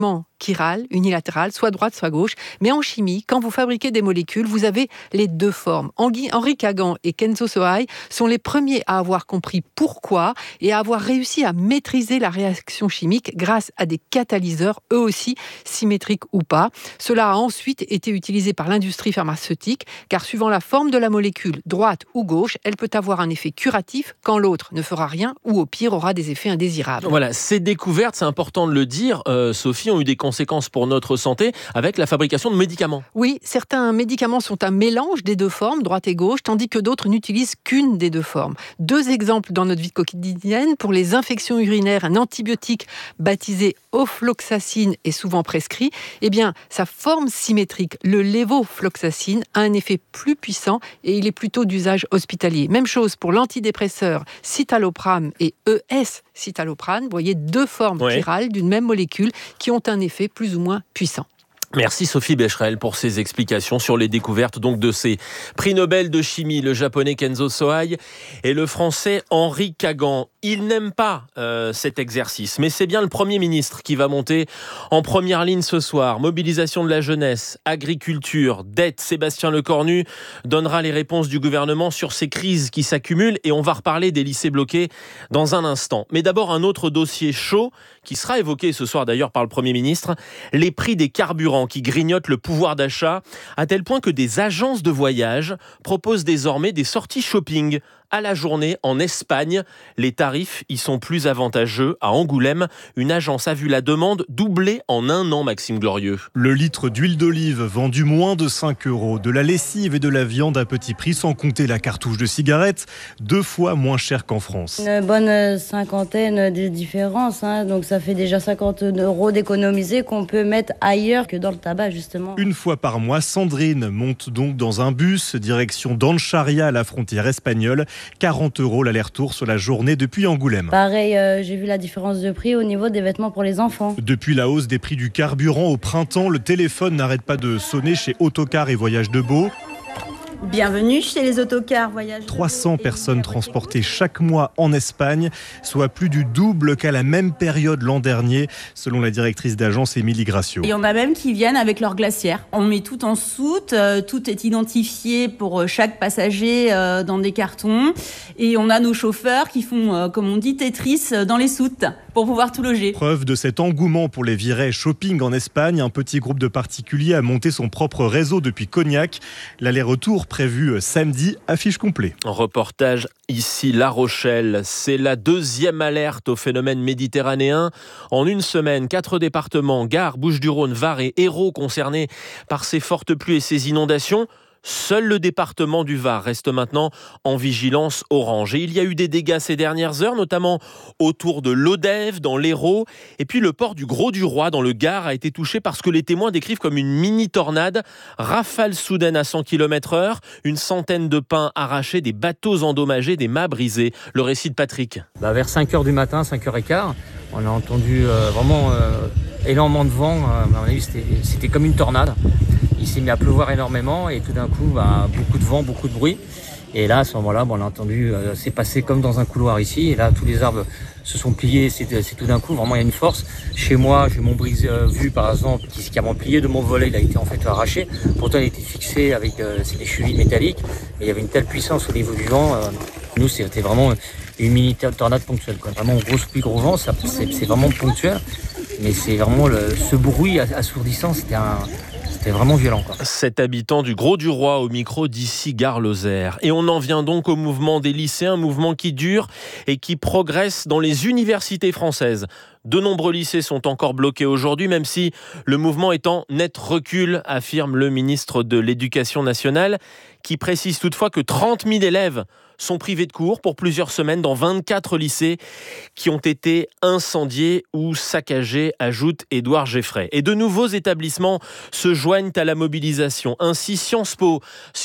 chiral, unilatéral, soit droite, soit gauche. Mais en chimie, quand vous fabriquez des molécules, vous avez les deux formes. Henri Kagan et Kenzo Sohai sont les premiers à avoir compris pourquoi et à avoir réussi à maîtriser la réaction chimique grâce à des catalyseurs, eux aussi symétriques ou pas. Cela a ensuite été utilisé par l'industrie pharmaceutique, car suivant la forme de la molécule, droite ou gauche, elle peut avoir un effet curatif quand l'autre ne fera rien ou au pire aura des effets indésirables. Voilà, ces découvertes, c'est important de le dire, Sophie, ont eu des conséquences pour notre santé avec la fabrication de médicaments. Oui, certains médicaments sont un mélange des deux formes, droite et gauche, tandis que d'autres n'utilisent qu'une des deux formes. Deux exemples dans notre vie quotidienne. Pour les infections urinaires, un antibiotique baptisé ofloxacine est souvent prescrit. Eh bien, sa forme symétrique, le lévofloxacine, a un effet plus puissant et il est plutôt d'usage hospitalier. Même chose pour l'antidépresseur citalopram et citalopram. Vous voyez, deux formes chirales d'une même molécule qui ont un effet plus ou moins puissant. Merci Sophie Becherel pour ces explications sur les découvertes donc de ces prix Nobel de chimie, le japonais Kenzo Sohai et le français Henri Kagan. Ils n'aiment pas cet exercice, mais c'est bien le Premier ministre qui va monter en première ligne ce soir. Mobilisation de la jeunesse, agriculture, dette. Sébastien Lecornu donnera les réponses du gouvernement sur ces crises qui s'accumulent et on va reparler des lycées bloqués dans un instant. Mais d'abord un autre dossier chaud qui sera évoqué ce soir d'ailleurs par le Premier ministre, les prix des carburants qui grignotent le pouvoir d'achat, à tel point que des agences de voyage proposent désormais des sorties shopping à la journée en Espagne. Les tarifs y sont plus avantageux. À Angoulême, une agence a vu la demande doubler en un an, Maxime Glorieux. Le litre d'huile d'olive vendu moins de 5 €, de la lessive et de la viande à petit prix, sans compter la cartouche de cigarettes, 2 fois moins cher qu'en France. Une bonne cinquantaine de différences, donc ça fait déjà 50 € d'économiser qu'on peut mettre ailleurs que dans le tabac justement. Une fois par mois, Sandrine monte donc dans un bus, direction d'Ancharia à la frontière espagnole. 40 € l'aller-retour sur la journée depuis Angoulême. Pareil, j'ai vu la différence de prix au niveau des vêtements pour les enfants. Depuis la hausse des prix du carburant au printemps, le téléphone n'arrête pas de sonner chez Autocar et Voyage de Beau. Bienvenue chez les autocars voyageurs. 300 personnes transportées chaque mois en Espagne, soit plus du double qu'à la même période l'an dernier, selon la directrice d'agence Émilie Gracio. Il y en a même qui viennent avec leur glacière. On met tout en soute, tout est identifié pour chaque passager dans des cartons. Et on a nos chauffeurs qui font, comme on dit, Tetris dans les soutes pour pouvoir tout loger. Preuve de cet engouement pour les virées shopping en Espagne, un petit groupe de particuliers a monté son propre réseau depuis Cognac. L'aller-retour prévu samedi, affiche complet. Reportage ici La Rochelle. C'est la deuxième alerte au phénomène méditerranéen. En une semaine, 4 départements, Gard, Bouches-du-Rhône, Var et Hérault concernés par ces fortes pluies et ces inondations. Seul le département du Var reste maintenant en vigilance orange. Et il y a eu des dégâts ces dernières heures, notamment autour de l'Odève, dans l'Hérault. Et puis le port du Grau-du-Roi, dans le Gard, a été touché par ce que les témoins décrivent comme une mini-tornade. Rafale soudaine à 100 km/h, une centaine de pins arrachés, des bateaux endommagés, des mâts brisés. Le récit de Patrick. Vers 5h du matin, 5h15, on a entendu vraiment énormément de vent. À mon avis, c'était comme une tornade. Il s'est mis à pleuvoir énormément et tout d'un coup, beaucoup de vent, beaucoup de bruit. Et là, à ce moment-là, on a entendu, c'est passé comme dans un couloir ici. Et là, tous les arbres se sont pliés. C'est tout d'un coup, vraiment, il y a une force. Chez moi, j'ai mon brise-vue, par exemple, qui a plié de mon volet. Il a été en fait arraché. Pourtant, il a été fixé avec des chevilles métalliques. Mais il y avait une telle puissance au niveau du vent. Nous, c'était vraiment une mini-tornade ponctuelle, quoi. Vraiment, grosse pluie, gros vent, c'est vraiment ponctuel. Mais c'est vraiment ce bruit assourdissant, c'était vraiment violent, quoi. Cet habitant du Grau-du-Roi au micro d'ici Gare-Lozère. Et on en vient donc au mouvement des lycéens, un mouvement qui dure et qui progresse dans les universités françaises. De nombreux lycées sont encore bloqués aujourd'hui, même si le mouvement est en net recul, affirme le ministre de l'Éducation nationale, qui précise toutefois que 30 000 élèves sont privés de cours pour plusieurs semaines dans 24 lycées qui ont été incendiés ou saccagés, ajoute Édouard Geffray. Et de nouveaux établissements se joignent à la mobilisation. Ainsi, Sciences Po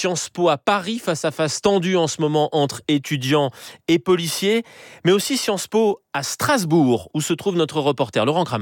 à Paris, face à face tendue en ce moment entre étudiants et policiers, mais aussi Sciences Po à Strasbourg, où se trouve notre reporter Laurent Kramer.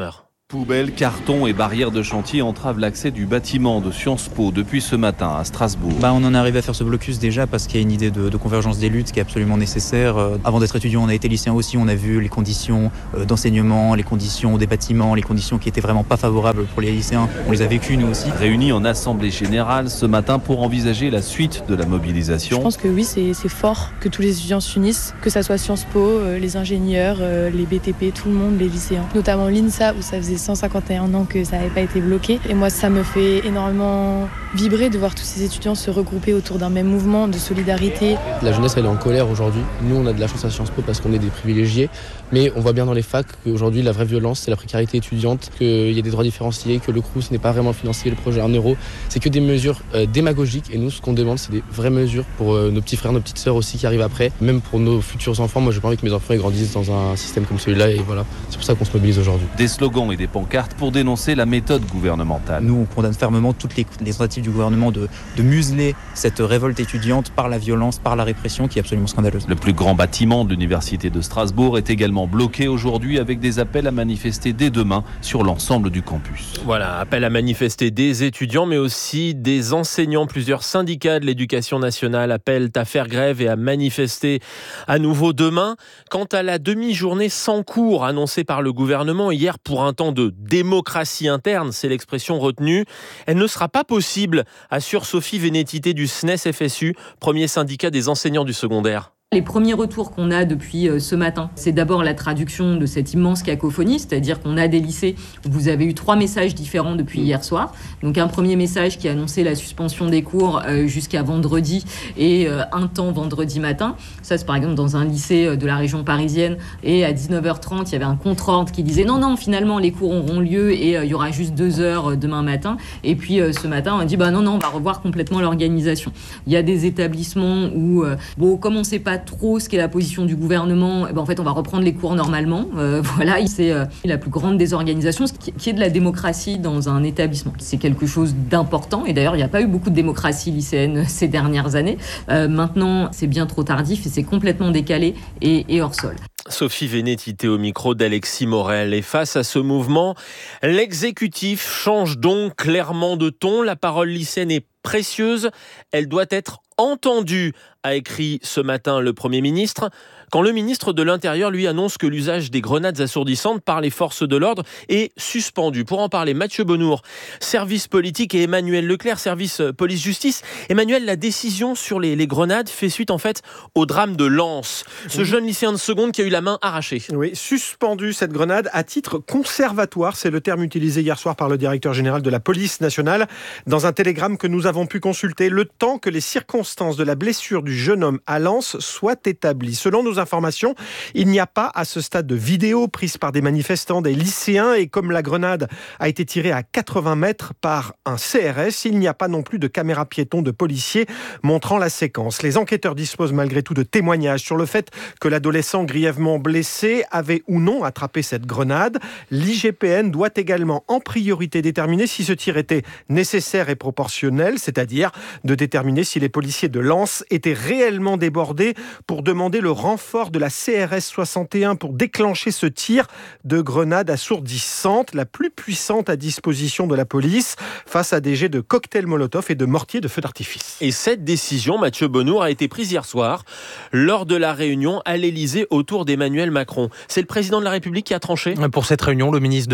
Poubelles, cartons et barrières de chantier entravent l'accès du bâtiment de Sciences Po depuis ce matin à Strasbourg. On en est arrivé à faire ce blocus déjà parce qu'il y a une idée de convergence des luttes qui est absolument nécessaire. Avant d'être étudiant, on a été lycéen aussi, on a vu les conditions d'enseignement, les conditions des bâtiments, les conditions qui étaient vraiment pas favorables pour les lycéens. On les a vécues nous aussi. Réunis en assemblée générale ce matin pour envisager la suite de la mobilisation. Je pense que oui, c'est fort que tous les étudiants s'unissent, que ça soit Sciences Po, les ingénieurs, les BTP, tout le monde, les lycéens. Notamment l'INSA où ça faisait 151 ans que ça n'avait pas été bloqué. Et moi, ça me fait énormément vibrer de voir tous ces étudiants se regrouper autour d'un même mouvement de solidarité. La jeunesse, elle est en colère aujourd'hui. Nous, on a de la chance à Sciences Po parce qu'on est des privilégiés. Mais on voit bien dans les facs qu'aujourd'hui, la vraie violence, c'est la précarité étudiante, qu'il y a des droits différenciés, que le Crous n'est pas vraiment financier, le projet 1 euro. C'est que des mesures démagogiques. Et nous, ce qu'on demande, c'est des vraies mesures pour nos petits frères, nos petites sœurs aussi qui arrivent après. Même pour nos futurs enfants. Moi, j'ai pas envie que mes enfants grandissent dans un système comme celui-là. Et voilà, c'est pour ça qu'on se mobilise aujourd'hui. Des slogans et des pancartes pour dénoncer la méthode gouvernementale. Nous, on condamne fermement toutes les tentatives du gouvernement de museler cette révolte étudiante par la violence, par la répression qui est absolument scandaleuse. Le plus grand bâtiment de l'Université de Strasbourg est également bloqué aujourd'hui avec des appels à manifester dès demain sur l'ensemble du campus. Voilà, appel à manifester des étudiants mais aussi des enseignants. Plusieurs syndicats de l'éducation nationale appellent à faire grève et à manifester à nouveau demain. Quant à la demi-journée sans cours annoncée par le gouvernement hier pour un temps de démocratie interne, c'est l'expression retenue, elle ne sera pas possible, assure Sophie Vénétité du SNES-FSU, premier syndicat des enseignants du secondaire. Les premiers retours qu'on a depuis ce matin, c'est d'abord la traduction de cette immense cacophonie, c'est-à-dire qu'on a des lycées où vous avez eu 3 messages différents depuis hier soir. Donc un premier message qui annonçait la suspension des cours jusqu'à vendredi et un temps vendredi matin. Ça, c'est par exemple dans un lycée de la région parisienne. Et à 19h30, il y avait un contre-ordre qui disait non, finalement, les cours auront lieu et il y aura juste 2 heures demain matin. Et puis ce matin, on a dit non, on va revoir complètement l'organisation. Il y a des établissements où, comme on ne sait pas trop ce qu'est la position du gouvernement, en fait on va reprendre les cours normalement. Voilà, c'est la plus grande désorganisation, qui est de la démocratie dans un établissement. C'est quelque chose d'important et d'ailleurs il n'y a pas eu beaucoup de démocratie lycéenne ces dernières années. Maintenant c'est bien trop tardif et c'est complètement décalé et hors sol. Sophie Vénétité au micro d'Alexis Morel. Et face à ce mouvement, l'exécutif change donc clairement de ton. La parole lycéenne est précieuse, elle doit être entendue, a écrit ce matin le Premier ministre, quand le ministre de l'Intérieur lui annonce que l'usage des grenades assourdissantes par les forces de l'ordre est suspendu. Pour en parler, Mathieu Bonnour, service politique, et Emmanuel Leclerc, service police-justice. Emmanuel, la décision sur les grenades fait suite en fait au drame de Lens. Ce jeune lycéen de seconde qui a eu la main arrachée. Oui, suspendu cette grenade à titre conservatoire, c'est le terme utilisé hier soir par le directeur général de la police nationale dans un télégramme que nous avons pu consulter, le temps que les circonstances de la blessure du jeune homme à Lens soient établies. Selon nos informations, il n'y a pas à ce stade de vidéo prise par des manifestants, des lycéens, et comme la grenade a été tirée à 80 mètres par un CRS, il n'y a pas non plus de caméra piéton de policiers montrant la séquence. Les enquêteurs disposent malgré tout de témoignages sur le fait que l'adolescent grièvement blessé avait ou non attrapé cette grenade. L'IGPN doit également en priorité déterminer si ce tir était nécessaire et proportionnel, c'est-à-dire de déterminer si les policiers de Lens étaient réellement débordés pour demander le renfort de la CRS 61 pour déclencher ce tir de grenade assourdissante, la plus puissante à disposition de la police, face à des jets de cocktails Molotov et de mortiers de feu d'artifice. Et cette décision, Mathieu Bonnour, a été prise hier soir lors de la réunion à l'Élysée autour d'Emmanuel Macron. C'est le président de la République qui a tranché. Pour cette réunion, le ministre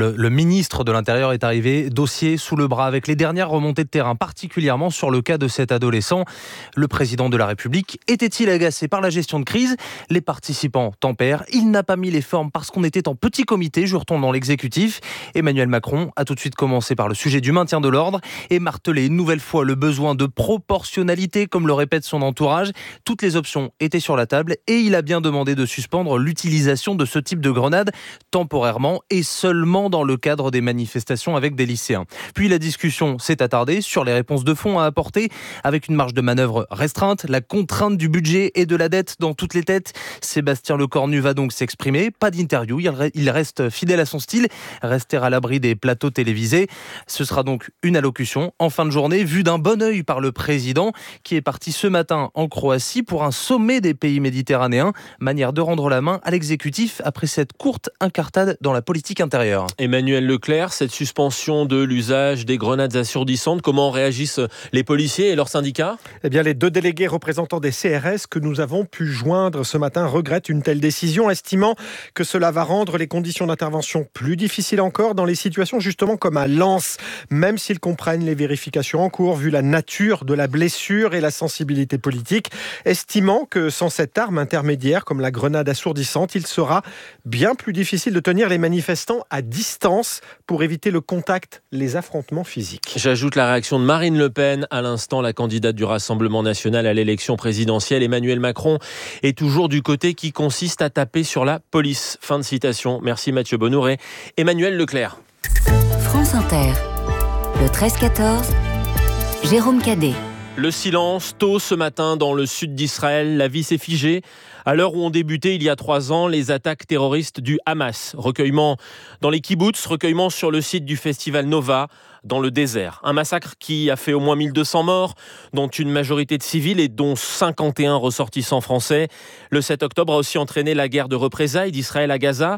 de l'Intérieur est arrivé, dossier sous le bras, avec les dernières remontées de terrain, particulièrement sur le cas de cet adolescent. Le président de la République était-il agacé par la gestion de crise ? Les participants tempèrent. Il n'a pas mis les formes parce qu'on était en petit comité, jure-t-on dans l'exécutif. Emmanuel Macron a tout de suite commencé par le sujet du maintien de l'ordre et martelé une nouvelle fois le besoin de proportionnalité, comme le répète son entourage. Toutes les options étaient sur la table et il a bien demandé de suspendre l'utilisation de ce type de grenade temporairement et seulement dans le cadre des manifestations avec des lycéens. Puis la discussion s'est attardée sur les réponses de fond à apporter avec une marge de manœuvre restreinte, la contrainte du budget et de la dette dans toutes les têtes. 2017. Sébastien Lecornu va donc s'exprimer. Pas d'interview, il reste fidèle à son style, rester à l'abri des plateaux télévisés. Ce sera donc une allocution en fin de journée, vue d'un bon œil par le président qui est parti ce matin en Croatie pour un sommet des pays méditerranéens. Manière de rendre la main à l'exécutif après cette courte incartade dans la politique intérieure. Emmanuel Leclerc, cette suspension de l'usage des grenades assourdissantes, comment réagissent les policiers et leurs syndicats ? Eh bien, les 2 délégués représentants des CRS que nous avons pu joindre ce matin regrettent une telle décision, estimant que cela va rendre les conditions d'intervention plus difficiles encore dans les situations justement comme à Lens, même s'ils comprennent les vérifications en cours vu la nature de la blessure et la sensibilité politique, estimant que sans cette arme intermédiaire comme la grenade assourdissante, il sera bien plus difficile de tenir les manifestants à distance pour éviter le contact, les affrontements physiques. J'ajoute la réaction de Marine Le Pen, à l'instant la candidate du Rassemblement national à l'élection présidentielle. Emmanuel Macron est toujours du côté qui consiste à taper sur la police. Fin de citation. Merci Mathieu Bonnour et Emmanuel Leclerc. France Inter, le 13-14, Jérôme Cadet. Le silence, tôt ce matin dans le sud d'Israël, la vie s'est figée à l'heure où ont débuté il y a 3 ans les attaques terroristes du Hamas. Recueillement dans les kibboutz, recueillement sur le site du festival Nova, dans le désert. Un massacre qui a fait au moins 1200 morts, dont une majorité de civils et dont 51 ressortissants français. Le 7 octobre a aussi entraîné la guerre de représailles d'Israël à Gaza.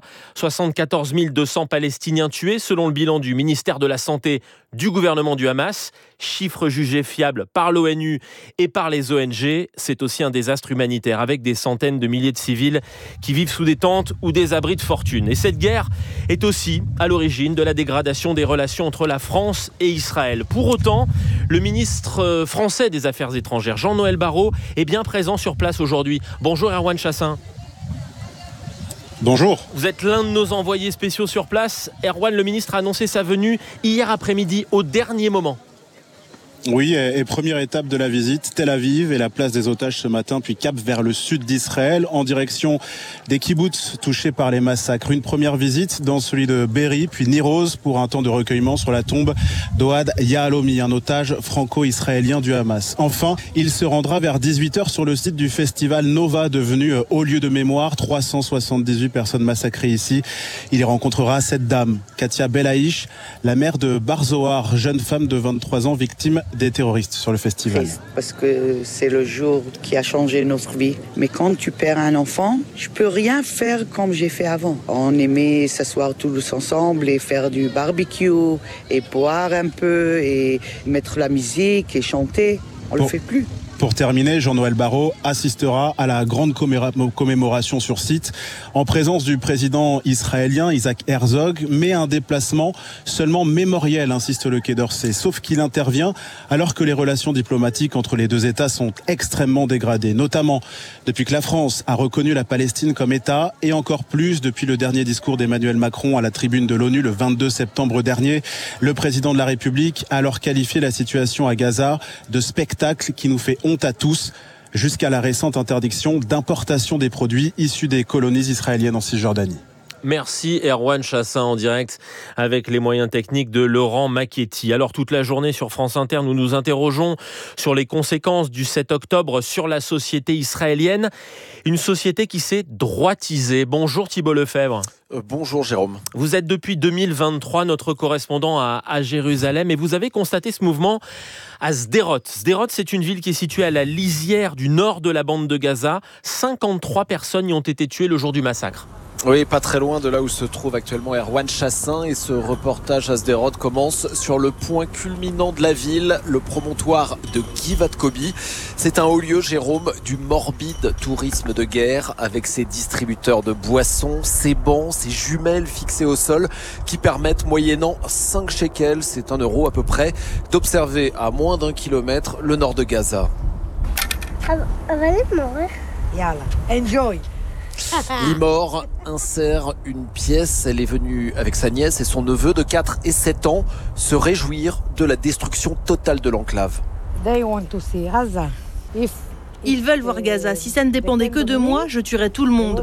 74 200 Palestiniens tués, selon le bilan du ministère de la Santé du gouvernement du Hamas. Chiffre jugé fiable par l'ONU et par les ONG. C'est aussi un désastre humanitaire avec des centaines de milliers de civils qui vivent sous des tentes ou des abris de fortune. Et cette guerre est aussi à l'origine de la dégradation des relations entre la France et Israël. Pour autant, le ministre français des Affaires étrangères, Jean-Noël Barrot, est bien présent sur place aujourd'hui. Bonjour Erwan Chassin. Bonjour. Vous êtes l'un de nos envoyés spéciaux sur place. Erwan, le ministre a annoncé sa venue hier après-midi au dernier moment. Oui, et première étape de la visite, Tel Aviv et la place des otages ce matin, puis cap vers le sud d'Israël, en direction des kibboutz touchés par les massacres. Une première visite dans celui de Be'eri, puis Niroz, pour un temps de recueillement sur la tombe d'Ohad Yahalomi, un otage franco-israélien du Hamas. Enfin, il se rendra vers 18h sur le site du festival Nova, devenu haut lieu de mémoire. 378 personnes massacrées ici. Il y rencontrera cette dame, Katia Belaïch, la mère de Bar Zohar, jeune femme de 23 ans, victime des terroristes sur le festival. Parce que c'est le jour qui a changé notre vie. Mais quand tu perds un enfant, je peux rien faire comme j'ai fait avant. On aimait s'asseoir tous ensemble et faire du barbecue et boire un peu et mettre la musique et chanter. On le fait plus. Pour terminer, Jean-Noël Barrot assistera à la grande commémoration sur site en présence du président israélien Isaac Herzog, mais un déplacement seulement mémoriel, insiste le Quai d'Orsay, sauf qu'il intervient alors que les relations diplomatiques entre les deux États sont extrêmement dégradées, notamment depuis que la France a reconnu la Palestine comme État et encore plus depuis le dernier discours d'Emmanuel Macron à la tribune de l'ONU le 22 septembre dernier. Le président de la République a alors qualifié la situation à Gaza de spectacle qui nous fait honte à tous, jusqu'à la récente interdiction d'importation des produits issus des colonies israéliennes en Cisjordanie. Merci Erwan Chassin en direct avec les moyens techniques de Laurent Macchetti. Alors toute la journée sur France Inter, nous nous interrogeons sur les conséquences du 7 octobre sur la société israélienne. Une société qui s'est droitisée. Bonjour Thibault Lefebvre. Bonjour Jérôme. Vous êtes depuis 2023 notre correspondant à Jérusalem et vous avez constaté ce mouvement à Sderot. Sderot, c'est une ville qui est située à la lisière du nord de la bande de Gaza. 53 personnes y ont été tuées le jour du massacre. Oui, pas très loin de là où se trouve actuellement Erwan Chassin, et ce reportage à Sderot commence sur le point culminant de la ville, le promontoire de Givat Kobi. C'est un haut lieu, Jérôme, du morbide tourisme de guerre, avec ses distributeurs de boissons, ses bancs, ses jumelles fixées au sol qui permettent, moyennant 5 shekels, c'est 1 euro à peu près, d'observer à moins d'1 kilomètre le nord de Gaza. Enjoy. Limor insère une pièce. Elle est venue avec sa nièce et son neveu de 4 et 7 ans se réjouir de la destruction totale de l'enclave. Ils veulent voir Gaza. Si ça ne dépendait que de moi, je tuerais tout le monde.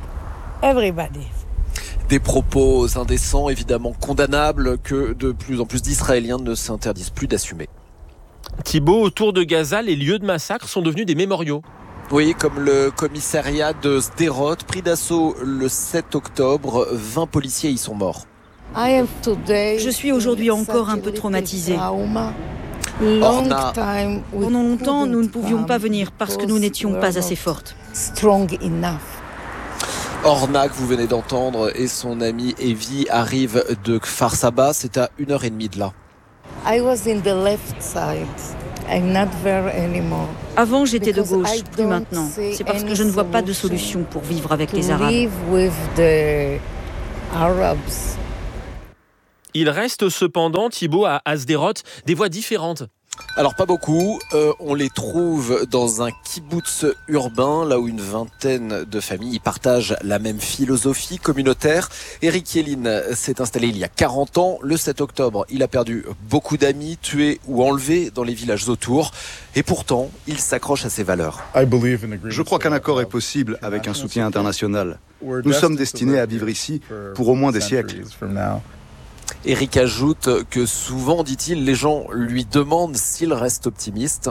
Des propos indécents, évidemment condamnables, que de plus en plus d'Israéliens ne s'interdisent plus d'assumer. Thibault, autour de Gaza, les lieux de massacre sont devenus des mémoriaux. Oui, comme le commissariat de Sderot, pris d'assaut le 7 octobre, 20 policiers y sont morts. Je suis aujourd'hui encore un peu traumatisée. Orna. Pendant longtemps, nous ne pouvions pas venir parce que nous n'étions pas assez fortes. Orna, que vous venez d'entendre, et son amie Evie arrivent de Kfar Saba. C'est à 1h30 de là. Avant, j'étais de gauche, plus maintenant. C'est parce que je ne vois pas de solution pour vivre avec les Arabes. Il reste cependant, Thibaut, à Sderot, des voix différentes. Alors pas beaucoup, on les trouve dans un kibboutz urbain, là où une vingtaine de familles partagent la même philosophie communautaire. Eric Yelin s'est installé il y a 40 ans. Le 7 octobre, il a perdu beaucoup d'amis, tués ou enlevés dans les villages autour. Et pourtant, il s'accroche à ses valeurs. Je crois qu'un accord est possible avec un soutien international. Nous sommes destinés à vivre ici pour au moins des siècles. Eric ajoute que souvent, dit-il, les gens lui demandent s'il reste optimiste.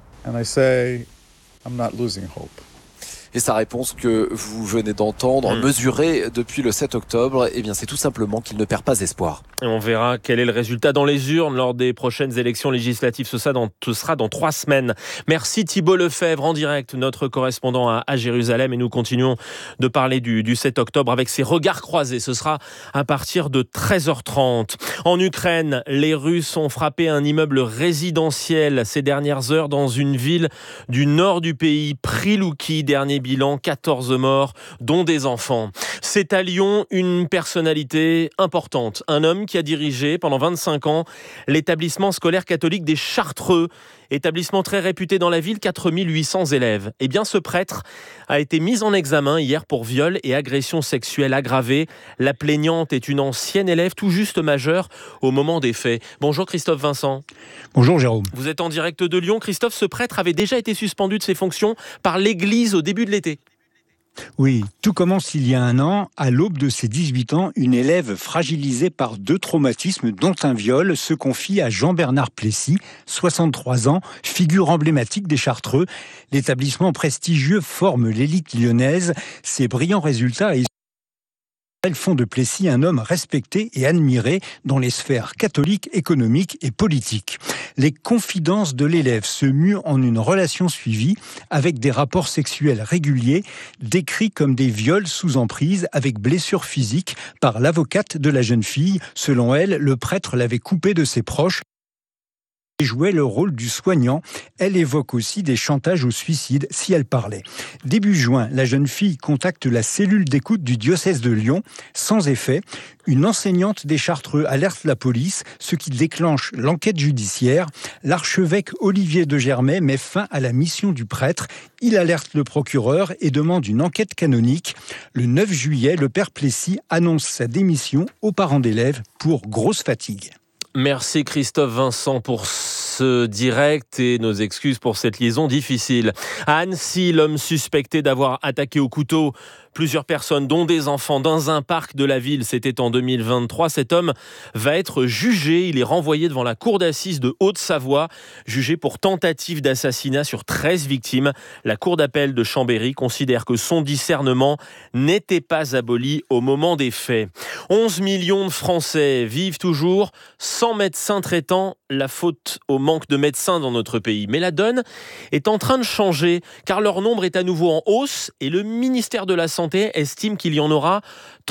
Et sa réponse que vous venez d'entendre, mesurée depuis le 7 octobre, eh bien c'est tout simplement qu'il ne perd pas espoir. Et on verra quel est le résultat dans les urnes lors des prochaines élections législatives. Ce sera dans 3 semaines. Merci Thibaut Lefebvre en direct, notre correspondant à Jérusalem. Et nous continuons de parler du 7 octobre avec ses regards croisés. Ce sera à partir de 13h30. En Ukraine, les Russes ont frappé un immeuble résidentiel ces dernières heures dans une ville du nord du pays, Prilouki. Dernier bilan, 14 morts, dont des enfants. C'est à Lyon une personnalité importante. Un homme qui a dirigé pendant 25 ans l'établissement scolaire catholique des Chartreux. Établissement très réputé dans la ville, 4800 élèves. Eh bien, ce prêtre a été mis en examen hier pour viol et agression sexuelle aggravée. La plaignante est une ancienne élève tout juste majeure au moment des faits. Bonjour Christophe Vincent. Bonjour Jérôme. Vous êtes en direct de Lyon. Christophe, ce prêtre avait déjà été suspendu de ses fonctions par l'Église au début de l'été. Oui, tout commence il y a un an. À l'aube de ses 18 ans, une élève fragilisée par 2 traumatismes, dont un viol, se confie à Jean-Bernard Plessis, 63 ans, figure emblématique des Chartreux. L'établissement prestigieux forme l'élite lyonnaise. Ses brillants résultats font de Plessis un homme respecté et admiré dans les sphères catholiques, économiques et politiques. Les confidences de l'élève se muent en une relation suivie avec des rapports sexuels réguliers décrits comme des viols sous emprise avec blessures physiques par l'avocate de la jeune fille. Selon elle, le prêtre l'avait coupée de ses proches et jouait le rôle du soignant. Elle évoque aussi des chantages au suicide si elle parlait. Début juin, la jeune fille contacte la cellule d'écoute du diocèse de Lyon. Sans effet, une enseignante des Chartreux alerte la police, ce qui déclenche l'enquête judiciaire. L'archevêque Olivier de Germay met fin à la mission du prêtre. Il alerte le procureur et demande une enquête canonique. Le 9 juillet, le père Plessis annonce sa démission aux parents d'élèves pour grosse fatigue. Merci Christophe Vincent pour ce direct et nos excuses pour cette liaison difficile. À Annecy, l'homme suspecté d'avoir attaqué au couteau plusieurs personnes, dont des enfants, dans un parc de la ville, c'était en 2023. Cet homme va être jugé. Il est renvoyé devant la cour d'assises de Haute-Savoie, jugé pour tentative d'assassinat sur 13 victimes. La cour d'appel de Chambéry considère que son discernement n'était pas aboli au moment des faits. 11 millions de Français vivent toujours sans médecin traitant, la faute au manque de médecins dans notre pays. Mais la donne est en train de changer, car leur nombre est à nouveau en hausse et le ministère de la Santé estime qu'il y en aura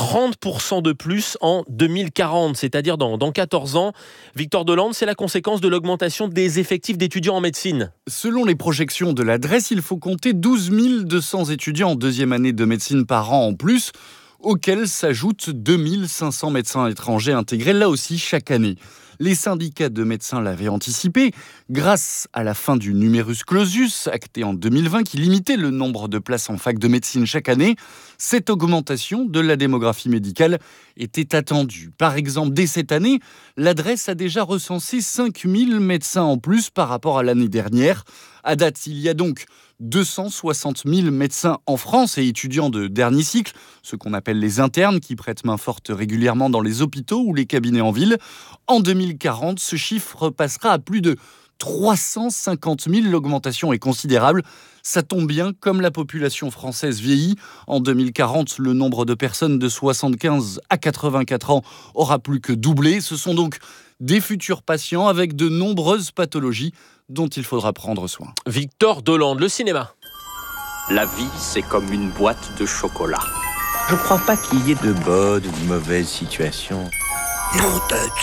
30% de plus en 2040, c'est-à-dire dans 14 ans. Victor Delande, c'est la conséquence de l'augmentation des effectifs d'étudiants en médecine. Selon les projections de l'adresse, il faut compter 12 200 étudiants en deuxième année de médecine par an en plus, auxquels s'ajoutent 2500 médecins étrangers intégrés là aussi chaque année. Les syndicats de médecins l'avaient anticipé grâce à la fin du numerus clausus, acté en 2020, qui limitait le nombre de places en fac de médecine chaque année. Cette augmentation de la démographie médicale était attendue. Par exemple, dès cette année, l'adresse a déjà recensé 5000 médecins en plus par rapport à l'année dernière. À date, il y a donc 260 000 médecins en France et étudiants de dernier cycle, ce qu'on appelle les internes, qui prêtent main forte régulièrement dans les hôpitaux ou les cabinets en ville. En 2040, ce chiffre passera à plus de 350 000, l'augmentation est considérable. Ça tombe bien, comme la population française vieillit. En 2040, le nombre de personnes de 75 à 84 ans aura plus que doublé. Ce sont donc des futurs patients avec de nombreuses pathologies dont il faudra prendre soin. Victor Dolande, le cinéma. La vie, c'est comme une boîte de chocolat. Je crois pas qu'il y ait de bonnes ou de mauvaises situations. Non,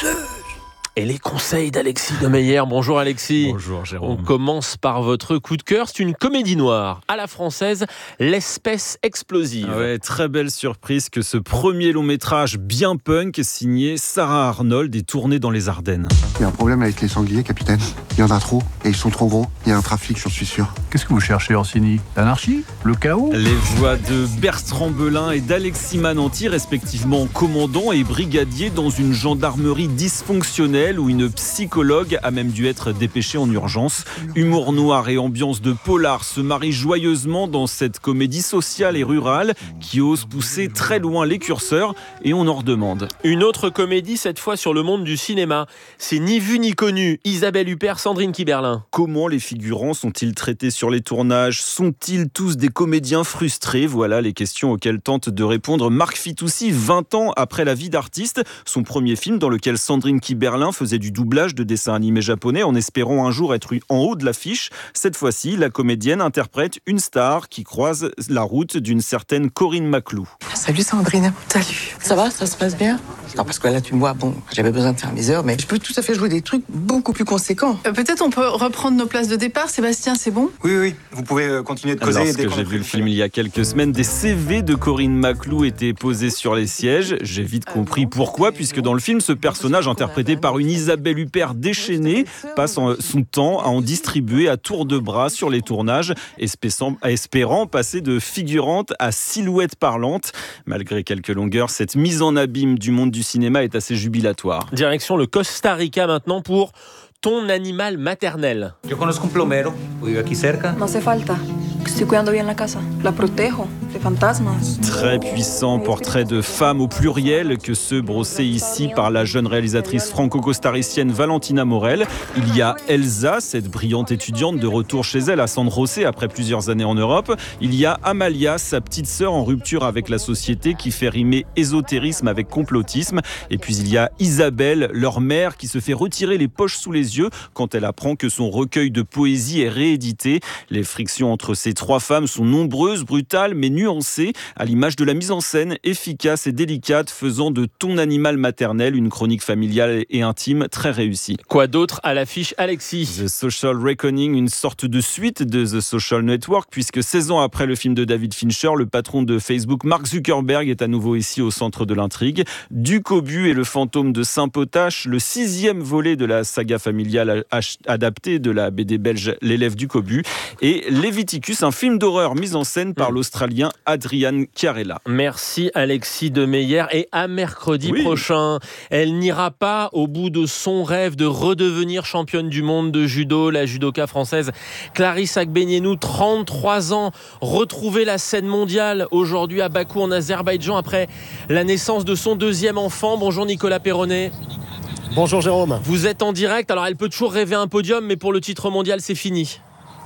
et les conseils d'Alexis de Meyer. Bonjour Alexis. Bonjour Jérôme. On commence par votre coup de cœur. C'est une comédie noire à la française, L'espèce explosive. Ah ouais, très belle surprise que ce premier long métrage bien punk signé Sarah Arnold est tourné dans les Ardennes. Il y a un problème avec les sangliers, capitaine. Il y en a trop et ils sont trop gros. Il y a un trafic, j'en suis sûr. Qu'est-ce que vous cherchez, Orsini? L'anarchie? Le chaos? Les voix de Bertrand Belin et d'Alexis Mananti, respectivement commandant et brigadier dans une gendarmerie dysfonctionnelle où une psychologue a même dû être dépêchée en urgence. Humour noir et ambiance de polar se marient joyeusement dans cette comédie sociale et rurale qui ose pousser très loin les curseurs et on en redemande. Une autre comédie, cette fois sur le monde du cinéma. C'est Ni vu ni connu. Isabelle Huppert, Sandrine Kiberlin. Comment les figurants sont-ils traités sur les tournages? Sont-ils tous des comédiens frustrés? Voilà les questions auxquelles tente de répondre Marc Fitoussi, 20 ans après La vie d'artiste, son premier film dans lequel Sandrine Kiberlin faisait du doublage de dessins animés japonais en espérant un jour être en haut de l'affiche. Cette fois-ci, la comédienne interprète une star qui croise la route d'une certaine Corinne Maclou. Salut Sandrine. Salut. Ça va, ça se passe bien? Non, parce que là, tu me vois, bon, j'avais besoin de faire mes heures, mais je peux tout à fait jouer des trucs beaucoup plus conséquents. Peut-être on peut reprendre nos places de départ. Sébastien, c'est bon? Oui, vous pouvez continuer de causer. Lorsque j'ai vu le film il y a quelques semaines, des CV de Corinne Maclou étaient posés sur les sièges. J'ai vite compris pourquoi, puisque dans le film, ce personnage interprété par une Isabelle Huppert déchaînée passe son temps à en distribuer à tour de bras sur les tournages, espérant passer de figurante à silhouette parlante. Malgré quelques longueurs, cette mise en abîme du monde du cinéma est assez jubilatoire. Direction le Costa Rica maintenant pour Ton animal maternel. Yo conozco un plomero, vive aquí cerca. No hace falta. Estoy cuidando bien la casa. La protejo de fantasmas. Très puissant portrait de femme au pluriel que ceux brossés ici par la jeune réalisatrice franco-costaricienne Valentina Morel. Il y a Elsa, cette brillante étudiante de retour chez elle à San José après plusieurs années en Europe. Il y a Amalia, sa petite sœur en rupture avec la société qui fait rimer ésotérisme avec complotisme. Et puis il y a Isabelle, leur mère, qui se fait retirer les poches sous les yeux quand elle apprend que son recueil de poésie est réédité. Les frictions entre ces trois femmes sont nombreuses, brutales, mais nuancées, à l'image de la mise en scène efficace et délicate, faisant de Ton animal maternel une chronique familiale et intime très réussie. Quoi d'autre à l'affiche, Alexis? The Social Reckoning, une sorte de suite de The Social Network, puisque 16 ans après le film de David Fincher, le patron de Facebook, Mark Zuckerberg, est à nouveau ici au centre de l'intrigue. Du Cobu et le fantôme de Saint-Potache, le 6e volet de la saga familiale adaptée de la BD belge L'élève du Cobu, et Leviticus, un film d'horreur mis en scène par l'Australien Adrian Chiarella. Merci Alexis de Meyer, et à mercredi prochain. Elle n'ira pas au bout de son rêve de redevenir championne du monde de judo. La judoka française Clarisse Agbenienou, 33 ans, retrouver la scène mondiale aujourd'hui à Bakou en Azerbaïdjan après la naissance de son deuxième enfant. Bonjour Nicolas Perronnet. Bonjour Jérôme. Vous êtes en direct, alors elle peut toujours rêver un podium, mais pour le titre mondial c'est fini.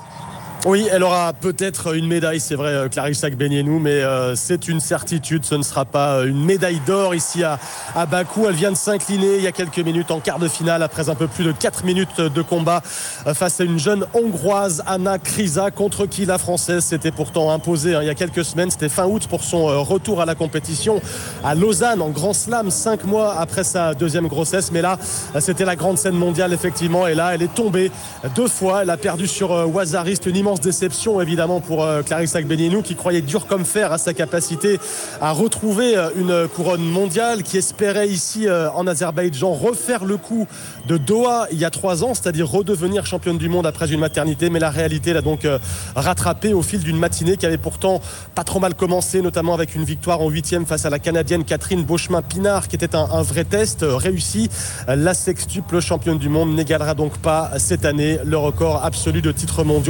Oui, elle aura peut-être une médaille, c'est vrai, Clarisse Agbenienou, mais c'est une certitude, ce ne sera pas une médaille d'or ici à Bakou. Elle vient de s'incliner il y a quelques minutes en quart de finale après un peu plus de 4 minutes de combat face à une jeune Hongroise, Anna Kriza, contre qui la Française s'était pourtant imposée il y a quelques semaines. C'était fin août pour son retour à la compétition à Lausanne en Grand Slam, 5 mois après sa deuxième grossesse. Mais là, c'était la grande scène mondiale effectivement, et là, elle est tombée 2 fois. Elle a perdu sur Wazaris, une immense déception évidemment pour Clarisse Agbenienou, qui croyait dur comme fer à sa capacité à retrouver une couronne mondiale, qui espérait ici en Azerbaïdjan refaire le coup de Doha il y a 3 ans, c'est-à-dire redevenir championne du monde après une maternité. Mais la réalité l'a donc rattrapée au fil d'une matinée qui avait pourtant pas trop mal commencé, notamment avec une victoire en 8e face à la Canadienne Catherine Beauchemin-Pinard, qui était un vrai test réussi. La sextuple championne du monde n'égalera donc pas cette année le record absolu de titres mondiaux détenu par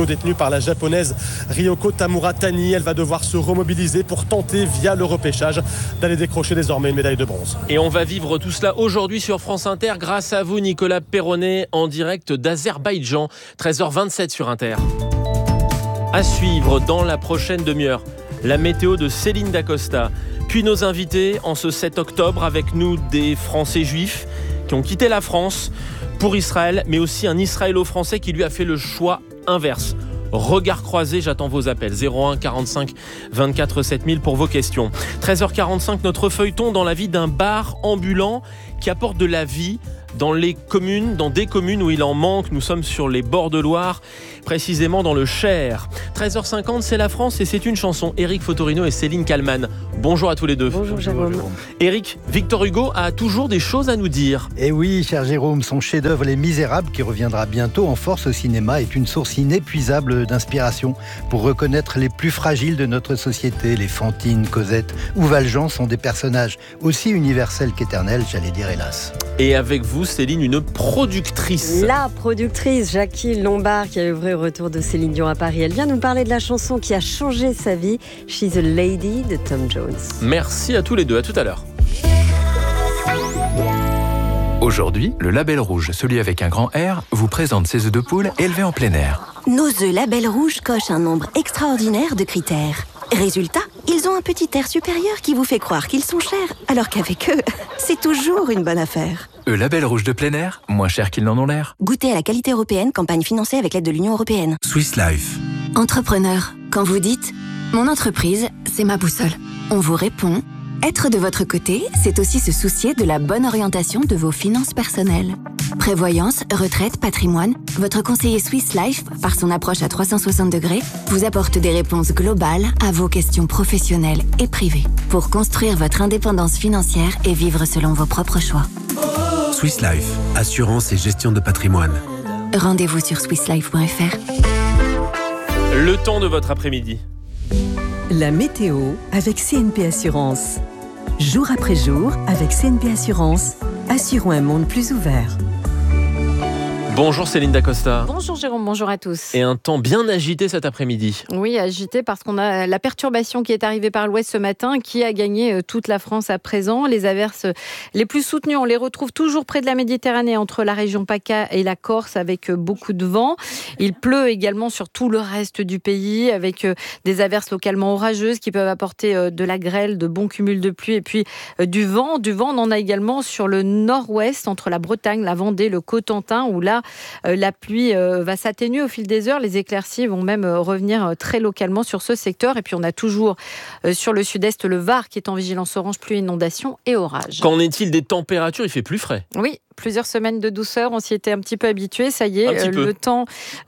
par la japonaise Ryoko Tamuratani. Elle va devoir se remobiliser pour tenter, via le repêchage, d'aller décrocher désormais une médaille de bronze. Et on va vivre tout cela aujourd'hui sur France Inter grâce à vous, Nicolas Perronnet, en direct d'Azerbaïdjan, 13h27 sur Inter. À suivre dans la prochaine demi-heure, la météo de Céline Dacosta. Puis nos invités en ce 7 octobre, avec nous des Français juifs qui ont quitté la France pour Israël, mais aussi un Israélo-Français qui lui a fait le choix inverse. Regard croisé, j'attends vos appels. 01 45 24 7000 pour vos questions. 13h45, notre feuilleton dans la vie d'un bar ambulant qui apporte de la vie dans des communes où il en manque. Nous sommes sur les bords de Loire, précisément dans le Cher. 13h50, c'est la France et c'est une chanson. Éric Fotorino et Céline Kallmann. Bonjour à tous les deux. Bonjour Jérôme. Éric, Victor Hugo a toujours des choses à nous dire. Et oui, cher Jérôme, son chef-d'œuvre Les Misérables, qui reviendra bientôt en force au cinéma, est une source inépuisable d'inspiration pour reconnaître les plus fragiles de notre société. Les Fantine, Cosette ou Valjean sont des personnages aussi universels qu'éternels, j'allais dire hélas. Et avec vous, Céline, une productrice. La productrice, Jackie Lombard, qui a œuvré au retour de Céline Dion à Paris. Elle vient nous parler de la chanson qui a changé sa vie, She's a Lady de Tom Jones. Merci à tous les deux, à tout à l'heure. Aujourd'hui, le Label Rouge, celui avec un grand R, vous présente ses œufs de poule élevés en plein air. Nos œufs Label Rouge cochent un nombre extraordinaire de critères. Résultat, ils ont un petit air supérieur qui vous fait croire qu'ils sont chers, alors qu'avec eux, c'est toujours une bonne affaire. Label Rouge de plein air, moins cher qu'ils n'en ont l'air. Goûtez à la qualité européenne, campagne financée avec l'aide de l'Union européenne. Swiss Life. Entrepreneur, quand vous dites « Mon entreprise, c'est ma boussole », on vous répond « Être de votre côté, c'est aussi se soucier de la bonne orientation de vos finances personnelles. » Prévoyance, retraite, patrimoine, votre conseiller Swiss Life, par son approche à 360 degrés, vous apporte des réponses globales à vos questions professionnelles et privées pour construire votre indépendance financière et vivre selon vos propres choix. Swiss Life, assurance et gestion de patrimoine. Rendez-vous sur swisslife.fr. Le temps de votre après-midi. La météo avec CNP Assurance. Jour après jour, avec CNP Assurance, assurons un monde plus ouvert. Bonjour Céline Dacosta. Bonjour Jérôme, bonjour à tous. Et un temps bien agité cet après-midi. Oui, agité parce qu'on a la perturbation qui est arrivée par l'ouest ce matin, qui a gagné toute la France à présent. Les averses les plus soutenues, on les retrouve toujours près de la Méditerranée, entre la région PACA et la Corse, avec beaucoup de vent. Il pleut également sur tout le reste du pays, avec des averses localement orageuses qui peuvent apporter de la grêle, de bons cumuls de pluie et puis du vent. Du vent, on en a également sur le nord-ouest, entre la Bretagne, la Vendée, le Cotentin, où là, la pluie va s'atténuer au fil des heures. Les éclaircies vont même revenir très localement sur ce secteur. Et puis on a toujours sur le sud-est le Var qui est en vigilance orange pluie, inondation et orage. Qu'en est-il des températures ? Il fait plus frais. Oui. Plusieurs semaines de douceur, on s'y était un petit peu habitué. Ça y est, le temps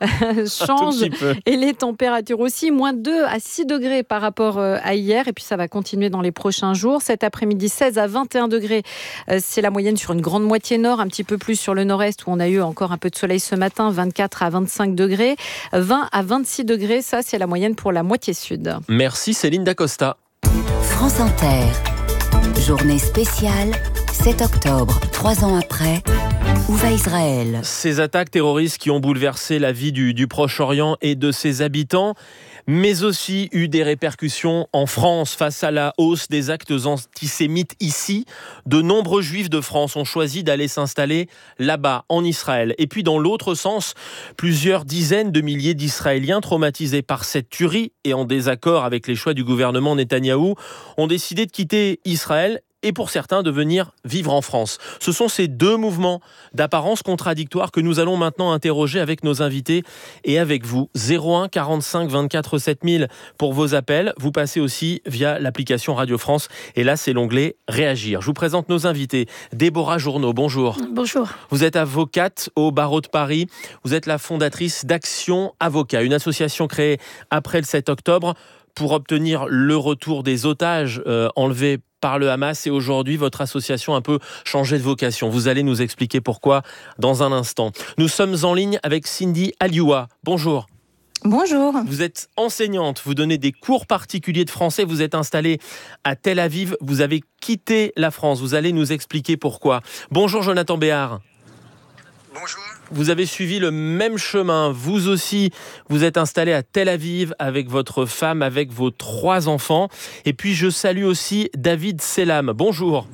change et les températures aussi. Moins 2 à 6 degrés par rapport à hier. Et puis ça va continuer dans les prochains jours. Cet après-midi, 16 à 21 degrés, c'est la moyenne sur une grande moitié nord. Un petit peu plus sur le nord-est où on a eu encore un peu de soleil ce matin. 24 à 25 degrés. 20 à 26 degrés, ça c'est la moyenne pour la moitié sud. Merci Céline Dacosta. France Inter. Journée spéciale, 7 octobre, 3 ans après, où va Israël ? Ces attaques terroristes qui ont bouleversé la vie du Proche-Orient et de ses habitants, mais aussi eu des répercussions en France face à la hausse des actes antisémites ici. De nombreux juifs de France ont choisi d'aller s'installer là-bas, en Israël. Et puis dans l'autre sens, plusieurs dizaines de milliers d'Israéliens traumatisés par cette tuerie et en désaccord avec les choix du gouvernement Netanyahou ont décidé de quitter Israël et pour certains de venir vivre en France. Ce sont ces deux mouvements d'apparence contradictoire que nous allons maintenant interroger avec nos invités et avec vous. 01 45 24 7000 pour vos appels. Vous passez aussi via l'application Radio France et là c'est l'onglet Réagir. Je vous présente nos invités. Déborah Journeau, bonjour. Bonjour. Vous êtes avocate au barreau de Paris. Vous êtes la fondatrice d'Action Avocat, une association créée après le 7 octobre pour obtenir le retour des otages enlevés par le Hamas, et aujourd'hui, votre association a un peu changé de vocation. Vous allez nous expliquer pourquoi dans un instant. Nous sommes en ligne avec Cindy Alioua. Bonjour. Bonjour. Vous êtes enseignante, vous donnez des cours particuliers de français, vous êtes installée à Tel Aviv, vous avez quitté la France. Vous allez nous expliquer pourquoi. Bonjour Jonathan Béard. Bonjour. Vous avez suivi le même chemin. Vous aussi, vous êtes installé à Tel Aviv avec votre femme, avec vos 3 enfants. Et puis, je salue aussi David Selam. Bonjour.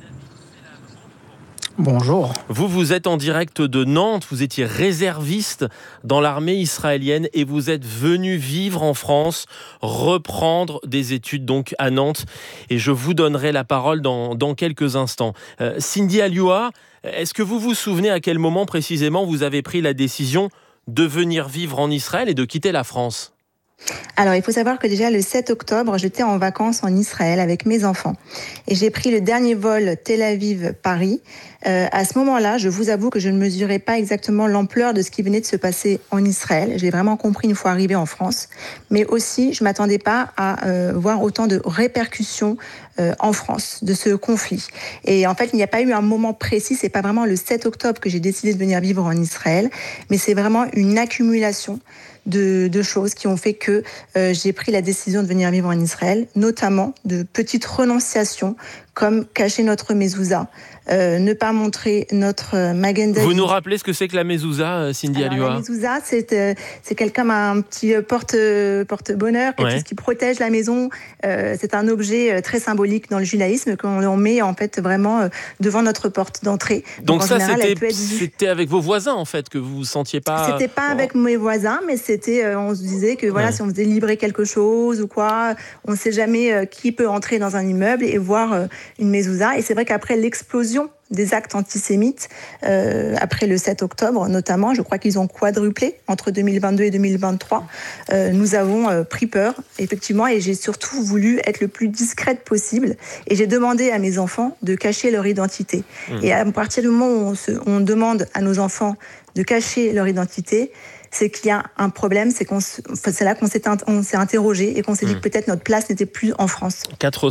Bonjour. Vous êtes en direct de Nantes. Vous étiez réserviste dans l'armée israélienne et vous êtes venu vivre en France, reprendre des études donc à Nantes. Et je vous donnerai la parole dans quelques instants. Cindy Alioua, est-ce que vous vous souvenez à quel moment précisément vous avez pris la décision de venir vivre en Israël et de quitter la France ? Alors, il faut savoir que déjà le 7 octobre, j'étais en vacances en Israël avec mes enfants. Et j'ai pris le dernier vol Tel Aviv-Paris. À ce moment-là, je vous avoue que je ne mesurais pas exactement l'ampleur de ce qui venait de se passer en Israël. Je l'ai vraiment compris une fois arrivée en France. Mais aussi, je ne m'attendais pas à voir autant de répercussions en France de ce conflit. Et en fait, il n'y a pas eu un moment précis. C'est pas vraiment le 7 octobre que j'ai décidé de venir vivre en Israël. Mais c'est vraiment une accumulation de choses qui ont fait que j'ai pris la décision de venir vivre en Israël, notamment de petites renonciations comme cacher notre mezouza, ne pas montrer notre Magen David. Vous nous rappelez ce que c'est que la mezouza, Cindy Alioua ? La mezouza, c'est quelqu'un comme un petit porte-bonheur, quelque chose qui protège la maison. C'est un objet très symbolique dans le judaïsme qu'on met en fait vraiment devant notre porte d'entrée. Donc ça, c'était avec vos voisins en fait que vous vous sentiez pas. C'était pas avec mes voisins, mais c'était, on se disait que voilà, si on faisait livrer quelque chose ou quoi, on ne sait jamais qui peut entrer dans un immeuble et voir une mezouza. Et c'est vrai qu'après l'explosion des actes antisémites, après le 7 octobre notamment, je crois qu'ils ont quadruplé entre 2022 et 2023, nous avons pris peur, effectivement, et j'ai surtout voulu être le plus discrète possible. Et j'ai demandé à mes enfants de cacher leur identité. Et à partir du moment où on demande à nos enfants de cacher leur identité, c'est qu'il y a un problème, c'est là qu'on s'est interrogé et qu'on s'est dit que peut-être notre place n'était plus en France.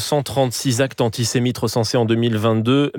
436 actes antisémites recensés en 2022,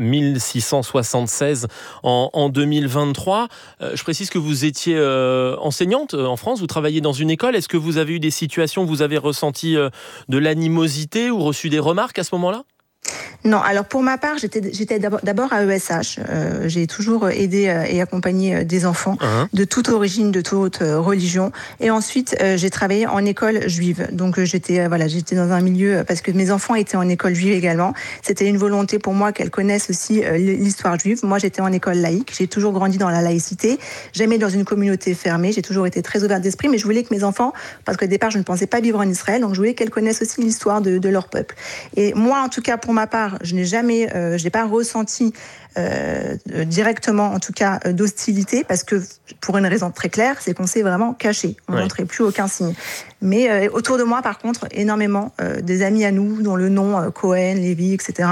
1676 en 2023. Je précise que vous étiez enseignante en France, vous travaillez dans une école. Est-ce que vous avez eu des situations où vous avez ressenti de l'animosité ou reçu des remarques à ce moment-là ? Non, alors pour ma part, j'étais d'abord à ESH. J'ai toujours aidé et accompagné des enfants de toute origine, de toute religion. Et ensuite, j'ai travaillé en école juive. Donc j'étais dans un milieu, parce que mes enfants étaient en école juive également. C'était une volonté pour moi qu'elles connaissent aussi l'histoire juive. Moi, j'étais en école laïque. J'ai toujours grandi dans la laïcité. Jamais dans une communauté fermée. J'ai toujours été très ouverte d'esprit, mais je voulais que mes enfants, parce qu'au départ, je ne pensais pas vivre en Israël, donc je voulais qu'elles connaissent aussi l'histoire de leur peuple. Et moi, en tout cas, pour ma part, je n'ai pas ressenti directement, en tout cas, d'hostilité, parce que pour une raison très claire, c'est qu'on s'est vraiment caché. On ne montrait plus aucun signe. Mais autour de moi, par contre, énormément des amis à nous, dont le nom Cohen, Lévy, etc.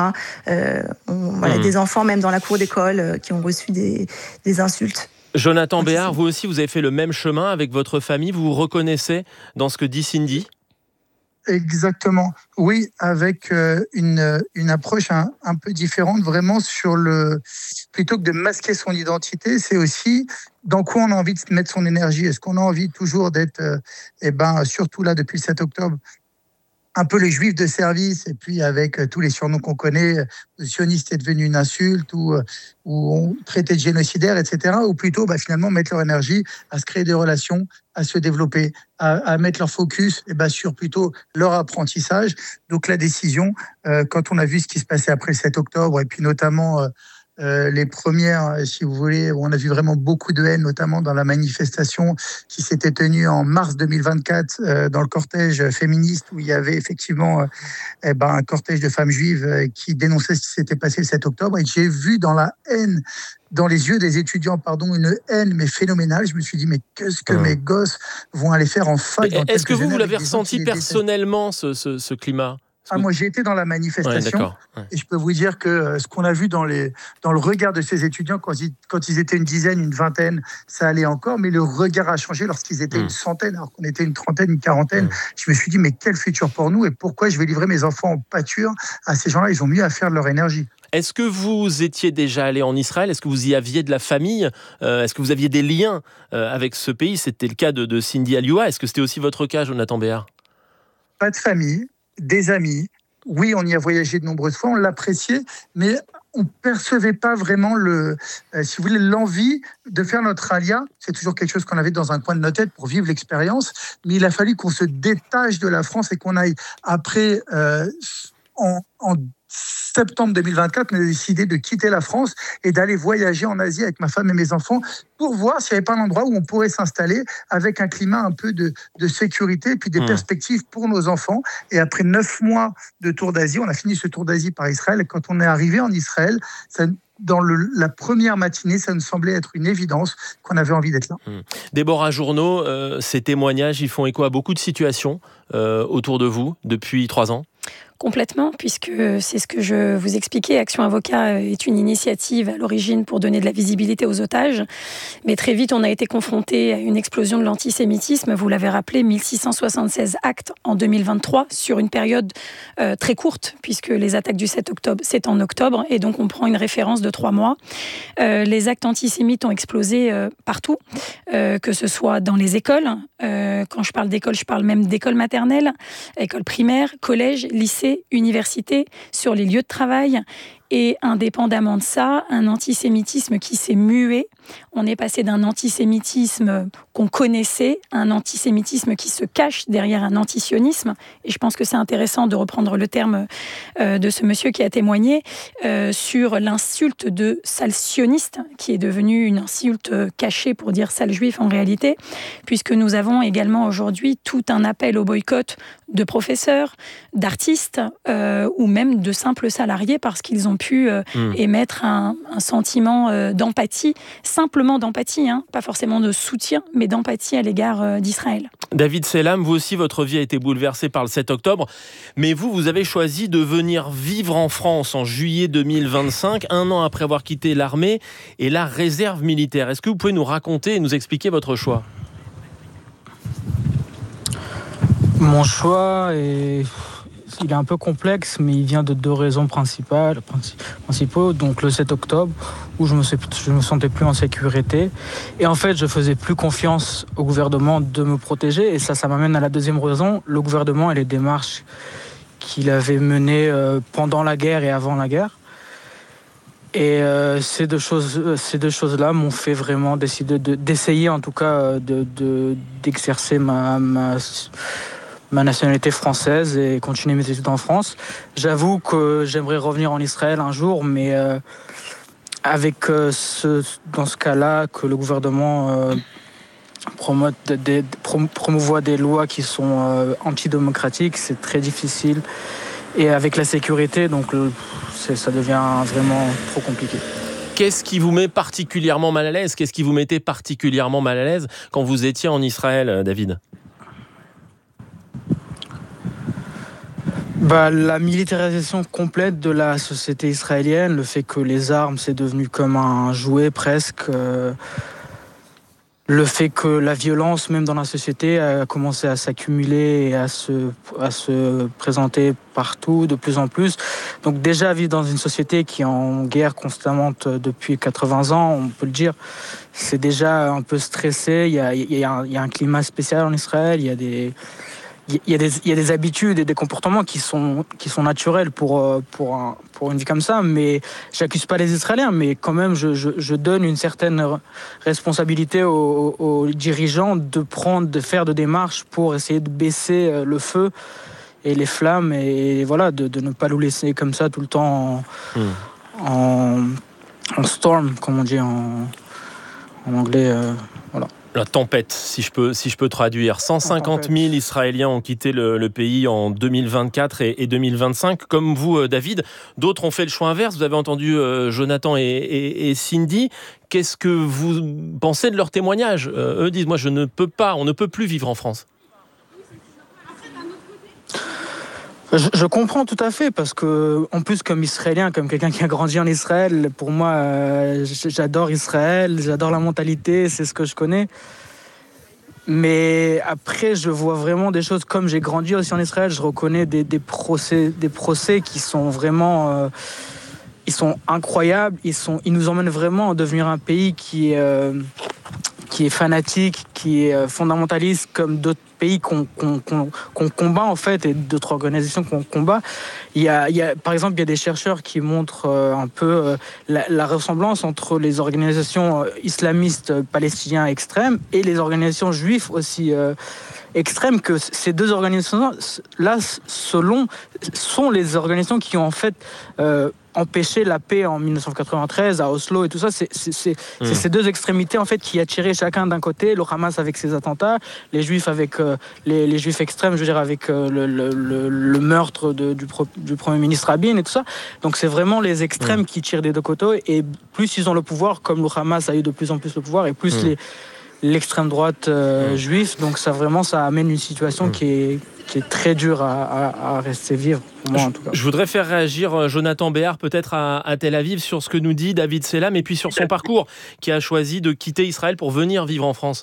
Des enfants, même dans la cour d'école, qui ont reçu des insultes. Jonathan Béard, vous aussi, vous avez fait le même chemin avec votre famille. Vous vous reconnaissez dans ce que dit Cindy ? Exactement. Oui, avec une approche un peu différente, vraiment plutôt que de masquer son identité, c'est aussi dans quoi on a envie de mettre son énergie. Est-ce qu'on a envie toujours d'être, surtout là depuis le 7 octobre, un peu les juifs de service, et puis avec tous les surnoms qu'on connaît, le sioniste est devenu une insulte, ou on traitait de génocidaire, etc. Ou plutôt finalement mettre leur énergie à se créer des relations, à se développer, à mettre leur focus sur plutôt leur apprentissage. Donc la décision, quand on a vu ce qui se passait après le 7 octobre, et puis notamment les premières, si vous voulez, où on a vu vraiment beaucoup de haine, notamment dans la manifestation qui s'était tenue en mars 2024 dans le cortège féministe, où il y avait effectivement un cortège de femmes juives qui dénonçaient ce qui s'était passé le 7 octobre. Et j'ai vu dans les yeux des étudiants, une haine mais phénoménale. Je me suis dit, mais qu'est-ce que mes gosses vont aller faire en fac? Est-ce que vous l'avez ressenti personnellement, ce climat? Moi, j'ai été dans la manifestation et je peux vous dire que ce qu'on a vu dans le regard de ces étudiants, quand ils étaient une dizaine, une vingtaine, ça allait encore, mais le regard a changé lorsqu'ils étaient une centaine, alors qu'on était une trentaine, une quarantaine. Je me suis dit, mais quel futur pour nous, et pourquoi je vais livrer mes enfants en pâture à ces gens-là? Ils ont mieux à faire de leur énergie. Est-ce que vous étiez déjà allé en Israël? Est-ce que vous y aviez de la famille? Est-ce que vous aviez des liens avec ce pays? C'était le cas de Cindy Alioua. Est-ce que c'était aussi votre cas, Jonathan Béard? Pas de famille. Des amis, oui, on y a voyagé de nombreuses fois, on l'appréciait, mais on percevait pas vraiment si vous voulez, l'envie de faire notre alia. C'est toujours quelque chose qu'on avait dans un coin de notre tête pour vivre l'expérience, mais il a fallu qu'on se détache de la France et qu'on aille après, en septembre 2024, on a décidé de quitter la France et d'aller voyager en Asie avec ma femme et mes enfants pour voir s'il n'y avait pas un endroit où on pourrait s'installer avec un climat un peu de sécurité et puis des perspectives pour nos enfants. Et après 9 mois de tour d'Asie, on a fini ce tour d'Asie par Israël. Et quand on est arrivé en Israël, dans la première matinée, ça nous semblait être une évidence qu'on avait envie d'être là. Déborah Journeau, ces témoignages, ils font écho à beaucoup de situations autour de vous depuis 3 ans. Complètement, puisque c'est ce que je vous expliquais. Action Avocat est une initiative à l'origine pour donner de la visibilité aux otages. Mais très vite, on a été confronté à une explosion de l'antisémitisme. Vous l'avez rappelé, 1676 actes en 2023 sur une période très courte, puisque les attaques du 7 octobre, c'est en octobre. Et donc, on prend une référence de 3 mois. Les actes antisémites ont explosé partout, que ce soit dans les écoles. Quand je parle d'école, je parle même d'école maternelle, école primaire, collège, lycée, université, sur les lieux de travail. Et indépendamment de ça, un antisémitisme qui s'est mué. On est passé d'un antisémitisme qu'on connaissait à un antisémitisme qui se cache derrière un antisionisme. Et je pense que c'est intéressant de reprendre le terme de ce monsieur qui a témoigné sur l'insulte de sale sioniste, qui est devenue une insulte cachée pour dire sale juif en réalité, puisque nous avons également aujourd'hui tout un appel au boycott de professeurs, d'artistes ou même de simples salariés parce qu'ils ont pu émettre un sentiment d'empathie, simplement d'empathie, pas forcément de soutien, mais d'empathie à l'égard d'Israël. David Selam, vous aussi, votre vie a été bouleversée par le 7 octobre, mais vous avez choisi de venir vivre en France en juillet 2025, 1 an après avoir quitté l'armée et la réserve militaire. Est-ce que vous pouvez nous raconter et nous expliquer votre choix ? Mon choix il est un peu complexe, mais il vient de 2 raisons principaux. Donc le 7 octobre, où je me sentais plus en sécurité. Et en fait, je faisais plus confiance au gouvernement de me protéger. Et ça m'amène à la 2e raison, le gouvernement et les démarches qu'il avait menées pendant la guerre et avant la guerre. Et ces deux choses-là m'ont fait vraiment décider d'essayer en tout cas d'exercer ma nationalité française et continuer mes études en France. J'avoue que j'aimerais revenir en Israël un jour, mais avec dans ce cas-là que le gouvernement promouvoit des lois qui sont antidémocratiques, c'est très difficile. Et avec la sécurité, donc ça devient vraiment trop compliqué. Qu'est-ce qui vous met particulièrement mal à l'aise ? Qu'est-ce qui vous mettait particulièrement mal à l'aise quand vous étiez en Israël, David ? La militarisation complète de la société israélienne, le fait que les armes, c'est devenu comme un jouet presque, le fait que la violence, même dans la société, a commencé à s'accumuler et à se présenter partout, de plus en plus. Donc déjà, vivre dans une société qui est en guerre constamment depuis 80 ans, on peut le dire, c'est déjà un peu stressé. Il y a un climat spécial en Israël, il y a des habitudes et des comportements qui sont naturels pour une vie comme ça, mais j'accuse pas les Israéliens, mais quand même je donne une certaine responsabilité aux dirigeants de faire de démarches pour essayer de baisser le feu et les flammes et voilà, de ne pas nous laisser comme ça tout le temps en storm, comme on dit en anglais, voilà. La tempête, si je peux traduire. 150 000 Israéliens ont quitté le pays en 2024 et 2025. Comme vous, David, d'autres ont fait le choix inverse. Vous avez entendu Jonathan et Cindy. Qu'est-ce que vous pensez de leur témoignage ? Eux disent, moi, on ne peut plus vivre en France. Je comprends tout à fait, parce que, en plus, comme Israélien, comme quelqu'un qui a grandi en Israël, pour moi, j'adore Israël, j'adore la mentalité, c'est ce que je connais. Mais après, je vois vraiment des choses, comme j'ai grandi aussi en Israël, je reconnais des procès qui sont vraiment... ils sont incroyables, ils nous emmènent vraiment à devenir un pays qui est fanatique, qui est fondamentaliste, comme pays qu'on combat en fait et d'autres organisations qu'on combat. Par exemple, il y a des chercheurs qui montrent un peu la ressemblance entre les organisations islamistes palestiniennes extrêmes et les organisations juives aussi extrêmes, que ces deux organisations-là, sont les organisations qui ont en fait empêché la paix en 1993 à Oslo et tout ça. C'est ces deux extrémités en fait qui attiraient chacun d'un côté, le Hamas avec ses attentats, les Juifs avec les Juifs extrêmes, je veux dire avec le meurtre du Premier ministre Rabin et tout ça. Donc c'est vraiment les extrêmes qui tirent des deux côtés, et plus ils ont le pouvoir, comme le Hamas a eu de plus en plus le pouvoir, et plus l'extrême droite juive, donc ça amène une situation qui est très dure à rester vivre, pour moi en tout cas. Je voudrais faire réagir Jonathan Béard peut-être à Tel Aviv sur ce que nous dit David Selam, et puis sur son parcours, qui a choisi de quitter Israël pour venir vivre en France.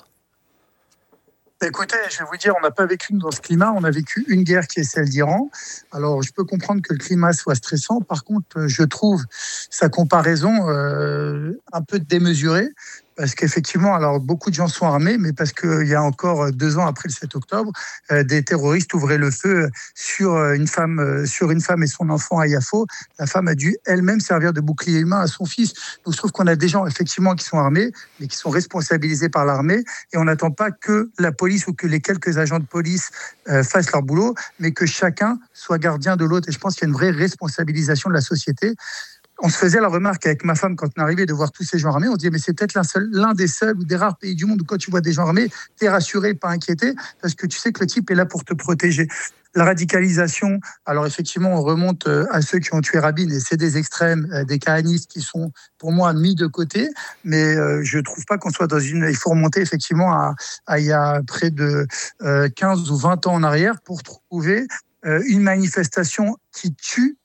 Écoutez, je vais vous dire, on n'a pas vécu dans ce climat, on a vécu une guerre qui est celle d'Iran. Alors, je peux comprendre que le climat soit stressant. Par contre, je trouve sa comparaison un peu démesurée. Parce qu'effectivement, alors beaucoup de gens sont armés, mais parce qu'il y a encore 2 ans après le 7 octobre, des terroristes ouvraient le feu sur une femme et son enfant à Yafo. La femme a dû elle-même servir de bouclier humain à son fils. Donc je trouve qu'on a des gens effectivement qui sont armés, mais qui sont responsabilisés par l'armée, et on n'attend pas que la police ou que les quelques agents de police fassent leur boulot, mais que chacun soit gardien de l'autre. Et je pense qu'il y a une vraie responsabilisation de la société. On se faisait la remarque avec ma femme quand on arrivait de voir tous ces gens armés. On se disait, mais c'est peut-être l'un des seuls ou des rares pays du monde où quand tu vois des gens armés, t'es rassuré, pas inquiété, parce que tu sais que le type est là pour te protéger. La radicalisation, alors effectivement, on remonte à ceux qui ont tué Rabin, et c'est des extrêmes, des kahanistes qui sont, pour moi, mis de côté. Mais je trouve pas qu'on soit dans une... Il faut remonter effectivement à il y a près de 15 ou 20 ans en arrière pour trouver une manifestation qui tue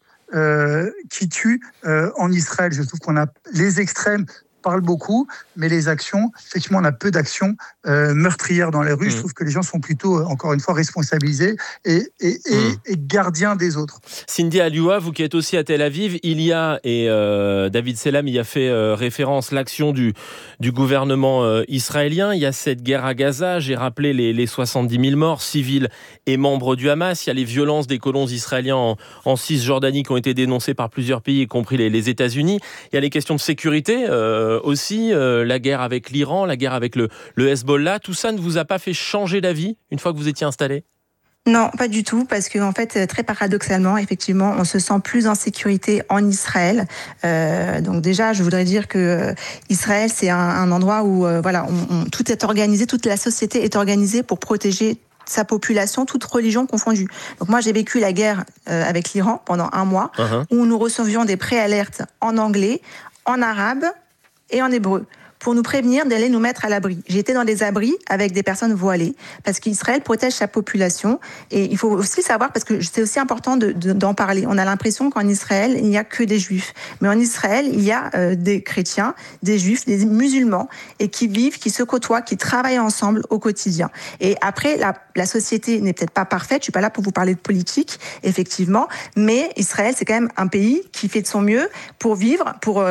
en Israël. Je trouve qu'on a les extrêmes parlent beaucoup, mais les actions, effectivement, on a peu d'actions meurtrières dans les rues. Je trouve que les gens sont plutôt, encore une fois, responsabilisés et gardiens des autres. Cindy Alioua, vous qui êtes aussi à Tel Aviv, il y a, et David Selam y a fait référence, l'action du gouvernement israélien. Il y a cette guerre à Gaza, j'ai rappelé les 70 000 morts, civils et membres du Hamas. Il y a les violences des colons israéliens en Cisjordanie qui ont été dénoncées par plusieurs pays, y compris les États-Unis. Il y a les questions de sécurité, aussi la guerre avec l'Iran, la guerre avec le Hezbollah. Tout ça ne vous a pas fait changer d'avis une fois que vous étiez installé ? Non, pas du tout, parce que en fait, très paradoxalement, effectivement, on se sent plus en sécurité en Israël. Donc déjà, je voudrais dire que Israël, c'est un endroit où tout est organisé, toute la société est organisée pour protéger sa population, toute religion confondue. Donc moi, j'ai vécu la guerre avec l'Iran pendant 1 mois, où nous recevions des préalertes en anglais, en arabe et en hébreu, pour nous prévenir d'aller nous mettre à l'abri. J'ai été dans des abris avec des personnes voilées, parce qu'Israël protège sa population. Et il faut aussi savoir, parce que c'est aussi important d'en parler, on a l'impression qu'en Israël, il n'y a que des juifs. Mais en Israël, il y a des chrétiens, des juifs, des musulmans, et qui vivent, qui se côtoient, qui travaillent ensemble au quotidien. Et après, la société n'est peut-être pas parfaite, je suis pas là pour vous parler de politique, effectivement, mais Israël, c'est quand même un pays qui fait de son mieux pour vivre, pour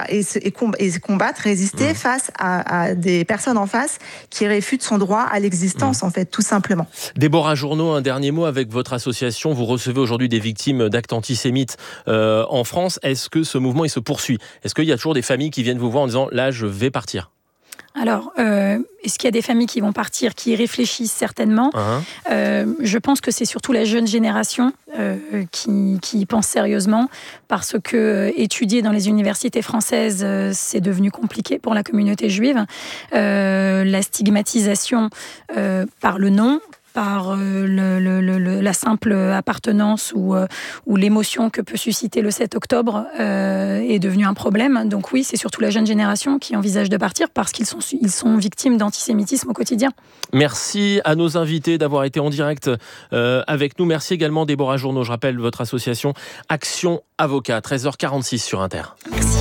et combattre, résister face à des personnes en face qui réfutent son droit à l'existence, en fait, tout simplement. Déborah Journeau, un dernier mot avec votre association. Vous recevez aujourd'hui des victimes d'actes antisémites en France. Est-ce que ce mouvement, il se poursuit ? Est-ce qu'il y a toujours des familles qui viennent vous voir en disant « là, je vais partir » ? Alors, est-ce qu'il y a des familles qui vont partir, qui y réfléchissent certainement ? Je pense que c'est surtout la jeune génération qui y pense sérieusement, parce que étudier dans les universités françaises, c'est devenu compliqué pour la communauté juive. La stigmatisation par le nom, par la simple appartenance ou l'émotion que peut susciter le 7 octobre est devenu un problème. Donc oui, c'est surtout la jeune génération qui envisage de partir parce qu'ils sont victimes d'antisémitisme au quotidien. Merci à nos invités d'avoir été en direct avec nous. Merci également Déborah Journeau. Je rappelle votre association Action Avocat, 13h46 sur Inter. Merci.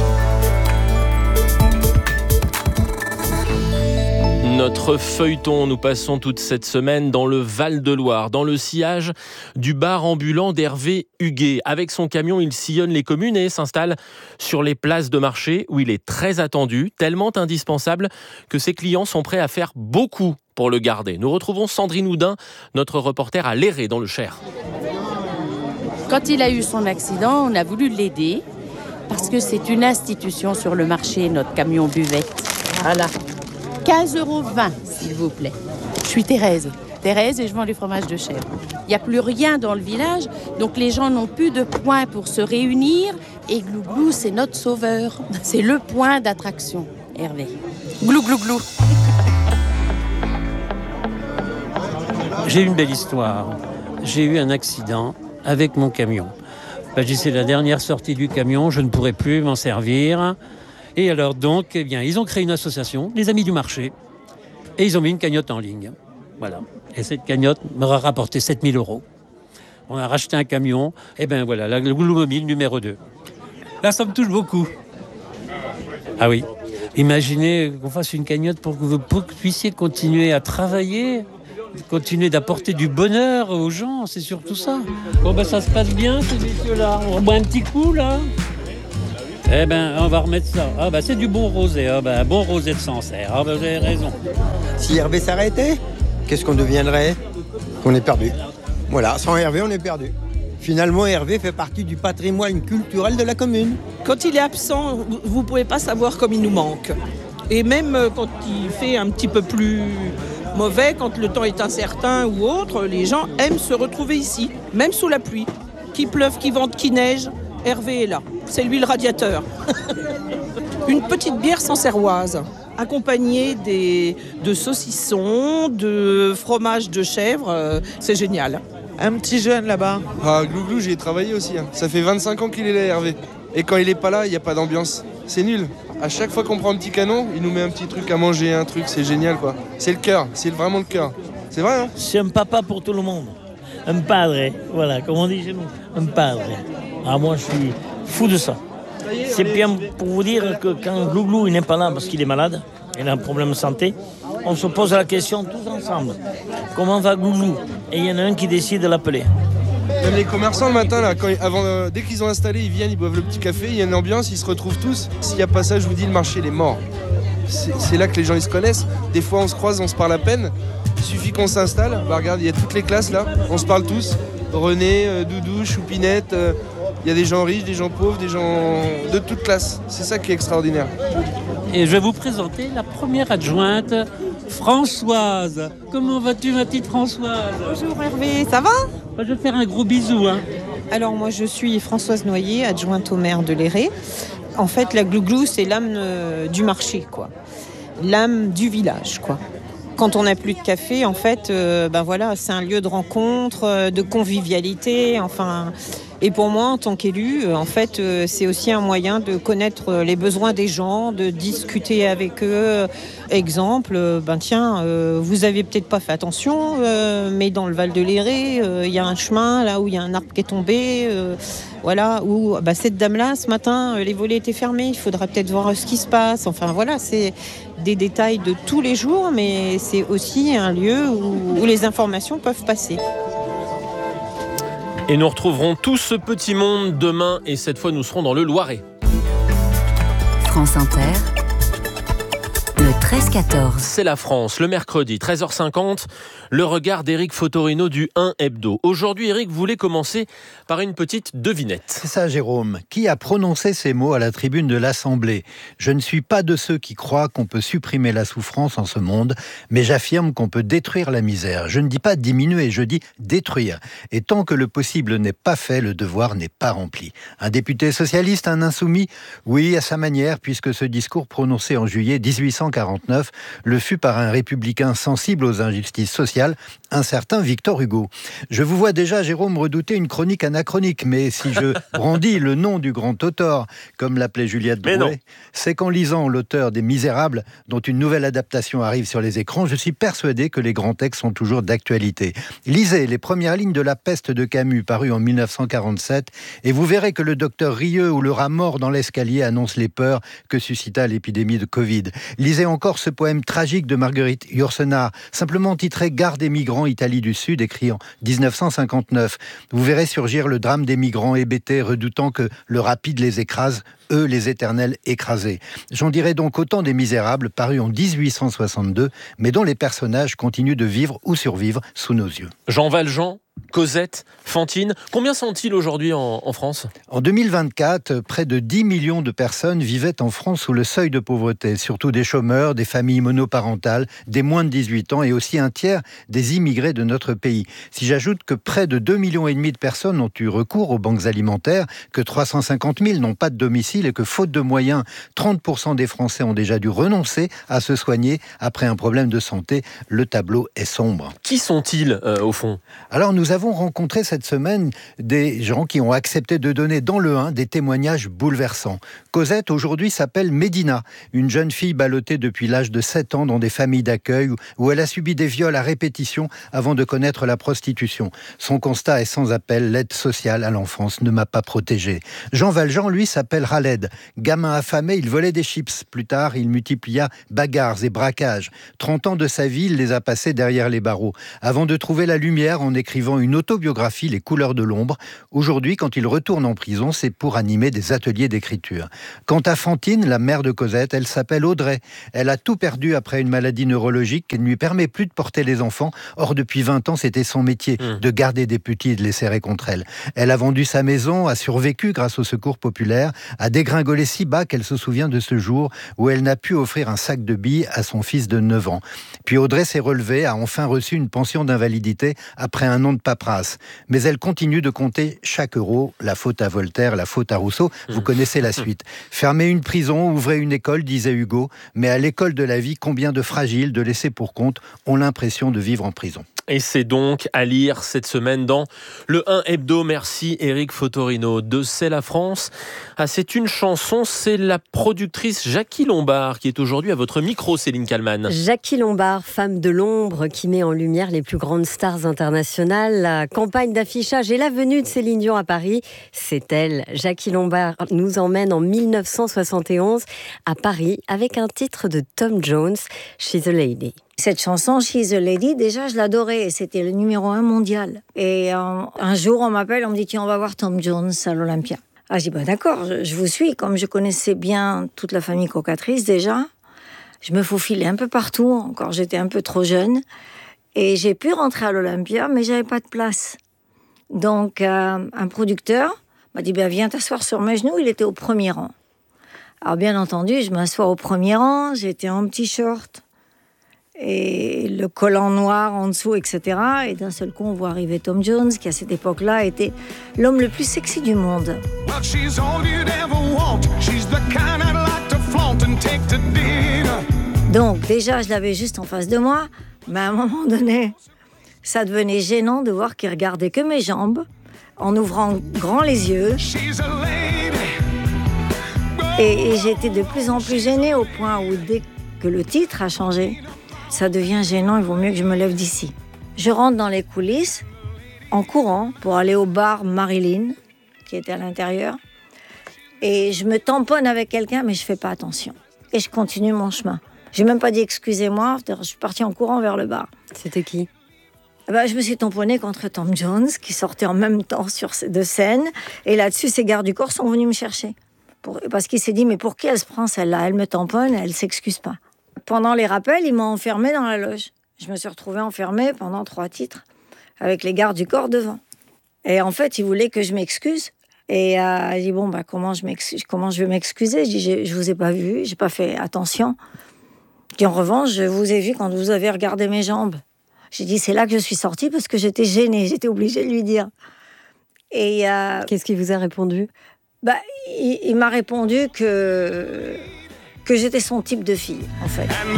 Notre feuilleton, nous passons toute cette semaine dans le Val-de-Loire, dans le sillage du bar ambulant d'Hervé Huguet. Avec son camion, il sillonne les communes et s'installe sur les places de marché où il est très attendu, tellement indispensable que ses clients sont prêts à faire beaucoup pour le garder. Nous retrouvons Sandrine Houdin, notre reporter à Léré dans le Cher. Quand il a eu son accident, on a voulu l'aider parce que c'est une institution sur le marché, notre camion buvette. Voilà. 15,20 € s'il vous plaît. Je suis Thérèse et je vends du fromage de chèvre. Il n'y a plus rien dans le village, donc les gens n'ont plus de points pour se réunir et Glouglou, c'est notre sauveur. C'est le point d'attraction, Hervé. Glou, glou, glou. J'ai une belle histoire. J'ai eu un accident avec mon camion. C'est la dernière sortie du camion, je ne pourrais plus m'en servir. Et alors donc, ils ont créé une association, les Amis du Marché, et ils ont mis une cagnotte en ligne. Voilà. Et cette cagnotte m'aura rapporté 7 000 €. On a racheté un camion, et la Glouglou Mobile numéro 2. Là, ça me touche beaucoup. Ah oui, imaginez qu'on fasse une cagnotte pour que vous puissiez continuer à travailler, continuer d'apporter du bonheur aux gens, c'est surtout ça. Ça se passe bien, ces messieurs-là. On boit un petit coup, là. On va remettre ça. C'est du bon rosé. Bon rosé de Sancerre. Vous avez raison. Si Hervé s'arrêtait, qu'est-ce qu'on deviendrait ? On est perdu. Voilà, sans Hervé, on est perdu. Finalement, Hervé fait partie du patrimoine culturel de la commune. Quand il est absent, vous ne pouvez pas savoir comme il nous manque. Et même quand il fait un petit peu plus mauvais, quand le temps est incertain ou autre, les gens aiment se retrouver ici, même sous la pluie. Qu'il pleuve, qu'il vente, qu'il neige, Hervé est là. C'est lui le radiateur. Une petite bière sancerroise, accompagnée de saucissons, de fromage de chèvre, c'est génial. Un petit jeune là-bas. Glouglou, j'y ai travaillé aussi. Ça fait 25 ans qu'il est là, Hervé. Et quand il est pas là, il n'y a pas d'ambiance. C'est nul. À chaque fois qu'on prend un petit canon, il nous met un petit truc à manger, un truc, c'est génial quoi. C'est le cœur, c'est vraiment le cœur. C'est vrai hein ? C'est un papa pour tout le monde. Un padre, voilà, comme on dit chez nous. Un padre. Moi je suis fou de ça. C'est bien pour vous dire que quand Glouglou n'est pas là parce qu'il est malade, il a un problème de santé, on se pose la question tous ensemble. Comment va Glouglou ? Et il y en a un qui décide de l'appeler. Même les commerçants le matin, là, dès qu'ils ont installé, ils viennent, ils boivent le petit café, il y a une ambiance, ils se retrouvent tous. S'il n'y a pas ça, je vous dis, le marché il est mort. C'est là que les gens ils se connaissent. Des fois on se croise, on se parle à peine. Il suffit qu'on s'installe. Regarde, il y a toutes les classes là, on se parle tous. René, Doudou, Choupinette, il y a des gens riches, des gens pauvres, des gens de toutes classes. C'est ça qui est extraordinaire. Et je vais vous présenter la première adjointe, Françoise. Comment vas-tu, ma petite Françoise ? Bonjour Hervé, ça va ? Je vais te faire un gros bisou. Alors moi je suis Françoise Noyer, adjointe au maire de Léré. En fait la Glouglou c'est l'âme du marché, quoi. L'âme du village, quoi. Quand on n'a plus de café, en fait, c'est un lieu de rencontre, de convivialité, enfin. Et pour moi, en tant qu'élu, en fait, c'est aussi un moyen de connaître les besoins des gens, de discuter avec eux. Exemple, vous avez peut-être pas fait attention, mais dans le Val de Léré, il y a un chemin là où il y a un arbre qui est tombé. Où cette dame-là, ce matin, les volets étaient fermés. Il faudra peut-être voir ce qui se passe. Enfin voilà, c'est des détails de tous les jours, mais c'est aussi un lieu où les informations peuvent passer. Et nous retrouverons tout ce petit monde demain, et cette fois nous serons dans le Loiret. France Inter, le 13-14. C'est la France, le mercredi, 13h50, le regard d'Éric Fotorino du 1 Hebdo. Aujourd'hui, Éric voulait commencer par une petite devinette. C'est ça, Jérôme. Qui a prononcé ces mots à la tribune de l'Assemblée ? Je ne suis pas de ceux qui croient qu'on peut supprimer la souffrance en ce monde, mais j'affirme qu'on peut détruire la misère. Je ne dis pas diminuer, je dis détruire. Et tant que le possible n'est pas fait, le devoir n'est pas rempli. Un député socialiste, un insoumis ? Oui, à sa manière, puisque ce discours prononcé en juillet 1849 le fut par un républicain sensible aux injustices sociales, un certain Victor Hugo. Je vous vois déjà, Jérôme, redouter une chronique anachronique, mais si je brandis le nom du grand auteur, comme l'appelait Juliette Drouet, c'est qu'en lisant l'auteur des Misérables, dont une nouvelle adaptation arrive sur les écrans, je suis persuadé que les grands textes sont toujours d'actualité. Lisez les premières lignes de La Peste de Camus, paru en 1947, et vous verrez que le docteur Rieux ou le rat mort dans l'escalier annoncent les peurs que suscita l'épidémie de Covid. Lisez encore encore ce poème tragique de Marguerite Yourcenar, simplement titré « Gare des migrants, Italie du Sud », écrit en 1959. Vous verrez surgir le drame des migrants hébétés, redoutant que le rapide les écrase, eux les éternels écrasés. J'en dirai donc autant des Misérables, parus en 1862, mais dont les personnages continuent de vivre ou survivre sous nos yeux. Jean Valjean, Cosette, Fantine, combien sont-ils aujourd'hui en France ? En 2024, près de 10 millions de personnes vivaient en France sous le seuil de pauvreté, surtout des chômeurs, des familles monoparentales, des moins de 18 ans et aussi un tiers des immigrés de notre pays. Si j'ajoute que près de 2,5 millions de personnes ont eu recours aux banques alimentaires, que 350 000 n'ont pas de domicile et que faute de moyens, 30% des Français ont déjà dû renoncer à se soigner après un problème de santé, le tableau est sombre. Qui sont-ils au fond ? Alors nous avons rencontré cette semaine des gens qui ont accepté de donner dans le 1 des témoignages bouleversants. Cosette aujourd'hui s'appelle Médina, une jeune fille ballottée depuis l'âge de 7 ans dans des familles d'accueil où elle a subi des viols à répétition avant de connaître la prostitution. Son constat est sans appel, l'aide sociale à l'enfance ne m'a pas protégé. Jean Valjean, lui, s'appelle Khaled. Gamin affamé, il volait des chips. Plus tard, il multiplia bagarres et braquages. 30 ans de sa vie, il les a passés derrière les barreaux, avant de trouver la lumière en écrivant une autobiographie, Les couleurs de l'ombre. Aujourd'hui, quand il retourne en prison, c'est pour animer des ateliers d'écriture. Quant à Fantine, la mère de Cosette, elle s'appelle Audrey. Elle a tout perdu après une maladie neurologique qui ne lui permet plus de porter les enfants. Or, depuis 20 ans, c'était son métier, de garder des petits et de les serrer contre elle. Elle a vendu sa maison, a survécu grâce au secours populaire, a dégringolé si bas qu'elle se souvient de ce jour où elle n'a pu offrir un sac de billes à son fils de 9 ans. Puis Audrey s'est relevée, a enfin reçu une pension d'invalidité après un an de paperasse. Mais elle continue de compter chaque euro. La faute à Voltaire, la faute à Rousseau. Vous connaissez la suite. Fermez une prison, ouvrez une école, disait Hugo. Mais à l'école de la vie, combien de fragiles, de laissés pour compte, ont l'impression de vivre en prison. Et c'est donc à lire cette semaine dans le 1 Hebdo. Merci Éric Fotorino de C'est la France. Ah, c'est une chanson, c'est la productrice Jackie Lombard qui est aujourd'hui à votre micro, Céline Kallmann. Jackie Lombard, femme de l'ombre qui met en lumière les plus grandes stars internationales. La campagne d'affichage et la venue de Céline Dion à Paris, c'est elle. Jackie Lombard nous emmène en 1971 à Paris avec un titre de Tom Jones, She's a Lady. Cette chanson, She's a Lady, déjà je l'adorais, c'était le numéro 1 mondial. Et un jour on m'appelle, on me dit tiens on va voir Tom Jones à l'Olympia. Ah je dis bah d'accord, je vous suis, comme je connaissais bien toute la famille Cocatrice déjà, je me faufilais un peu partout, encore j'étais un peu trop jeune, et j'ai pu rentrer à l'Olympia mais j'avais pas de place. Donc un producteur m'a dit bah, viens t'asseoir sur mes genoux, il était au premier rang. Alors bien entendu, je m'assois au premier rang, j'étais en petit short. Et le collant noir en dessous, etc. Et d'un seul coup, on voit arriver Tom Jones, qui à cette époque-là était l'homme le plus sexy du monde. Donc déjà, je l'avais juste en face de moi, mais à un moment donné, ça devenait gênant de voir qu'il regardait que mes jambes, en ouvrant grand les yeux. Et j'étais de plus en plus gênée au point où dès que le titre a changé, ça devient gênant, il vaut mieux que je me lève d'ici. Je rentre dans les coulisses, en courant, pour aller au bar Marilyn, qui était à l'intérieur. Et je me tamponne avec quelqu'un, mais je ne fais pas attention. Et je continue mon chemin. Je n'ai même pas dit excusez-moi, je suis partie en courant vers le bar. C'était qui ? Je me suis tamponnée contre Tom Jones, qui sortait en même temps de scène. Et là-dessus, ces gardes du corps sont venus me chercher. Parce qu'il s'est dit, mais pour qui elle se prend celle-là ? Elle me tamponne, elle ne s'excuse pas. Pendant les rappels, ils m'ont enfermée dans la loge. Je me suis retrouvée enfermée pendant 3 titres, avec les gardes du corps devant. Et en fait, ils voulaient que je m'excuse. Et j'ai dit, bon, comment je vais m'excuser ? Je dis, je vous ai pas vu, j'ai pas fait attention. Et en revanche, je vous ai vu quand vous avez regardé mes jambes. J'ai dit, c'est là que je suis sortie parce que j'étais gênée, j'étais obligée de lui dire. Et qu'est-ce qu'il vous a répondu ? Il m'a répondu que j'étais son type de fille, en fait.